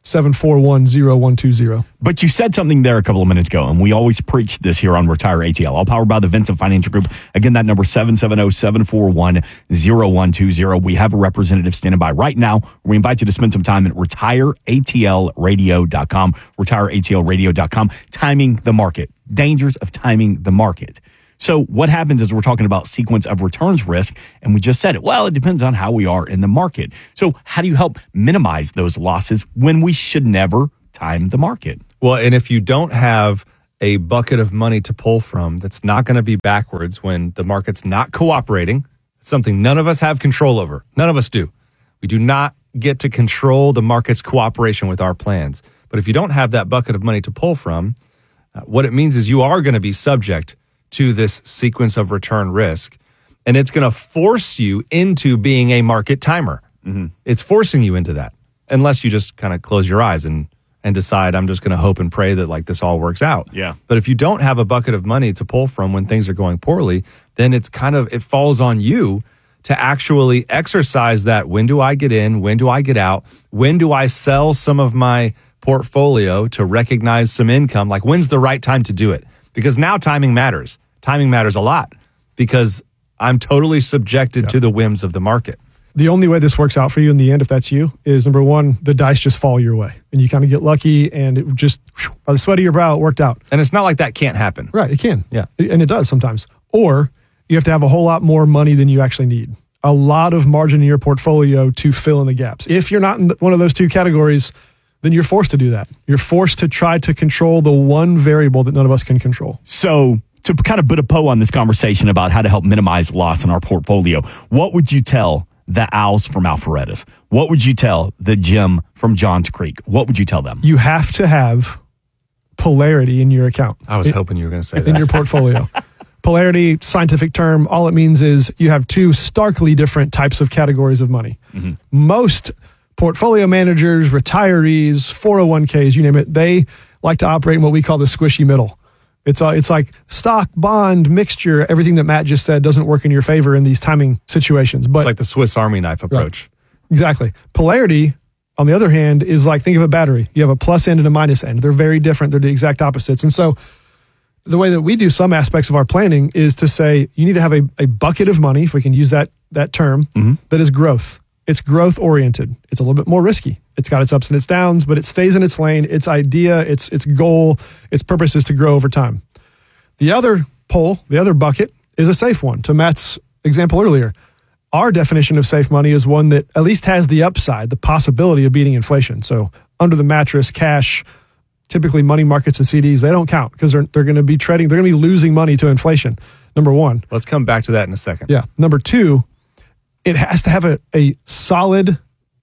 Speaker 31: seven four one, zero one two zero.
Speaker 12: But you said something there a couple of minutes ago, and we always preach this here on Retire A T L, all powered by the Vincent Financial Group. Again, that number seven seven zero, seven four one, zero one two zero. We have a representative standing by right now. We invite you to spend some time at retire A T L radio dot com, retire A T L radio dot com. Timing the market, dangers of timing the market. So what happens is we're talking about sequence of returns risk, and we just said it. Well, it depends on how we are in the market. So how do you help minimize those losses when we should never time the market?
Speaker 30: Well, and if you don't have a bucket of money to pull from that's not going to be backwards when the market's not cooperating, it's something none of us have control over. None of us do. We do not get to control the market's cooperation with our plans. But if you don't have that bucket of money to pull from, uh, what it means is you are going to be subject to this sequence of return risk, and it's going to force you into being a market timer. Mm-hmm. It's forcing you into that, unless you just kind of close your eyes and and decide, I'm just going to hope and pray that like this all works out.
Speaker 12: Yeah.
Speaker 30: But if you don't have a bucket of money to pull from when things are going poorly, then it's kind of, it falls on you to actually exercise that. When do I get in? When do I get out? When do I sell some of my portfolio to recognize some income? Like, when's the right time to do it? Because now timing matters. Timing matters a lot because I'm totally subjected yeah. to the whims of the market.
Speaker 31: The only way this works out for you in the end, if that's you, is number one, the dice just fall your way and you kind of get lucky and it just, whew, by the sweat of your brow, it worked out.
Speaker 30: And it's not like that can't happen.
Speaker 31: Right, it can.
Speaker 30: Yeah.
Speaker 31: And it does sometimes. Or you have to have a whole lot more money than you actually need. A lot of margin in your portfolio to fill in the gaps. If you're not in one of those two categories, then you're forced to do that. You're forced to try to control the one variable that none of us can control.
Speaker 12: So to kind of put a bow on this conversation about how to help minimize loss in our portfolio, what would you tell the Owls from Alpharetta? What would you tell the Jim from Johns Creek? What would you tell them?
Speaker 31: You have to have polarity in your account.
Speaker 30: I was
Speaker 31: in,
Speaker 30: hoping you were going to say that.
Speaker 31: In your portfolio. Polarity, scientific term, all it means is you have two starkly different types of categories of money. Mm-hmm. Most portfolio managers, retirees, four oh one k's, you name it, they like to operate in what we call the squishy middle. It's uh, it's like stock, bond, mixture, everything that Matt just said doesn't work in your favor in these timing situations. But
Speaker 30: it's like the Swiss Army knife approach.
Speaker 31: Right. Exactly. Polarity, on the other hand, is like, think of a battery. You have a plus end and a minus end. They're very different. They're the exact opposites. And so the way that we do some aspects of our planning is to say you need to have a, a bucket of money, if we can use that that term, mm-hmm. that is growth. It's growth oriented. It's a little bit more risky. It's got its ups and its downs, but it stays in its lane. Its idea, its its goal, its purpose is to grow over time. The other pole, the other bucket, is a safe one. To Matt's example earlier, our definition of safe money is one that at least has the upside, the possibility of beating inflation. So under the mattress, cash, typically money markets and C Ds, they don't count because they're they're going to be trading, they're going to be losing money to inflation. Number one.
Speaker 30: Let's come back to that in a second.
Speaker 31: Yeah. Number two, it has to have a, a solid,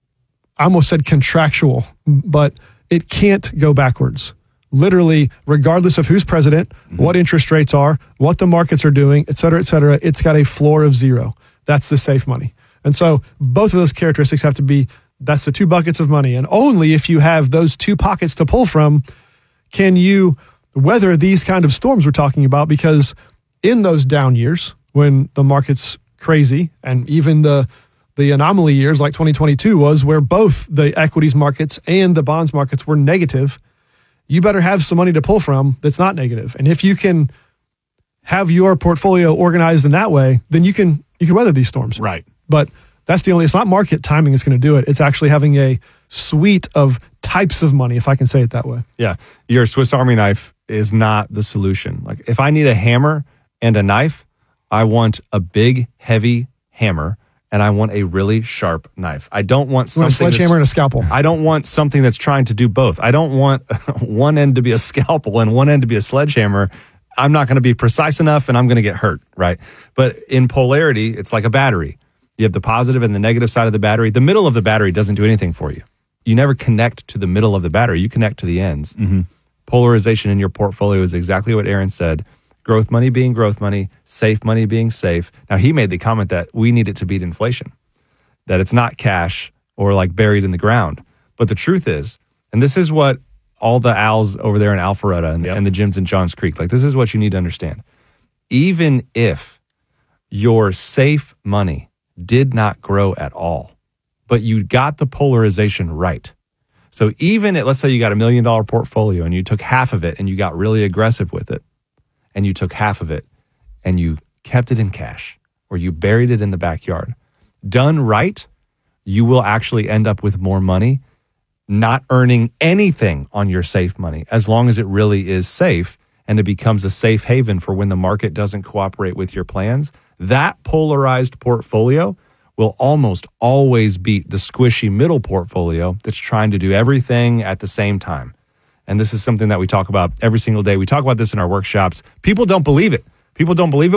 Speaker 31: I almost said contractual, but it can't go backwards. Literally, regardless of who's president, mm-hmm. what interest rates are, what the markets are doing, et cetera, et cetera, it's got a floor of zero. That's the safe money. And so both of those characteristics have to be, that's the two buckets of money. And only if you have those two pockets to pull from can you weather these kind of storms we're talking about, because in those down years when the market's crazy, and even the the anomaly years like twenty twenty-two was, where both the equities markets and the bonds markets were negative, you better have some money to pull from that's not negative. And if you can have your portfolio organized in that way, then you can you can weather these storms.
Speaker 12: Right.
Speaker 31: But that's the only, it's not market timing that's going to do it. It's actually having a suite of types of money, if I can say it that way.
Speaker 30: Yeah. Your Swiss Army knife is not the solution. Like, if I need a hammer and a knife, I want a big, heavy hammer, and I want a really sharp knife. I don't want something
Speaker 31: want a sledgehammer and a scalpel.
Speaker 30: I don't want something that's trying to do both. I don't want one end to be a scalpel and one end to be a sledgehammer. I'm not going to be precise enough, and I'm going to get hurt, right? But in polarity, it's like a battery. You have the positive and the negative side of the battery. The middle of the battery doesn't do anything for you. You never connect to the middle of the battery. You connect to the ends. Mm-hmm. Polarization in your portfolio is exactly what Aaron said. Growth money being growth money, safe money being safe. Now, he made the comment that we need it to beat inflation, that it's not cash or like buried in the ground. But the truth is, and this is what all the Owls over there in Alpharetta and, yep. and the gyms in Johns Creek, like, this is what you need to understand. Even if your safe money did not grow at all, but you got the polarization right,
Speaker 14: So even at, let's say you got a million dollar portfolio and you took half of it and you got really aggressive with it, and you took half of it and you kept it in cash or you buried it in the backyard, done right, you will actually end up with more money, not earning anything on your safe money, as long as it really is safe and it becomes a safe haven for when the market doesn't cooperate with your plans. That polarized portfolio will almost always beat the squishy middle portfolio that's trying to do everything at the same time. And this is something that we talk about every single day. We talk about this in our workshops. People don't believe it. People don't believe it.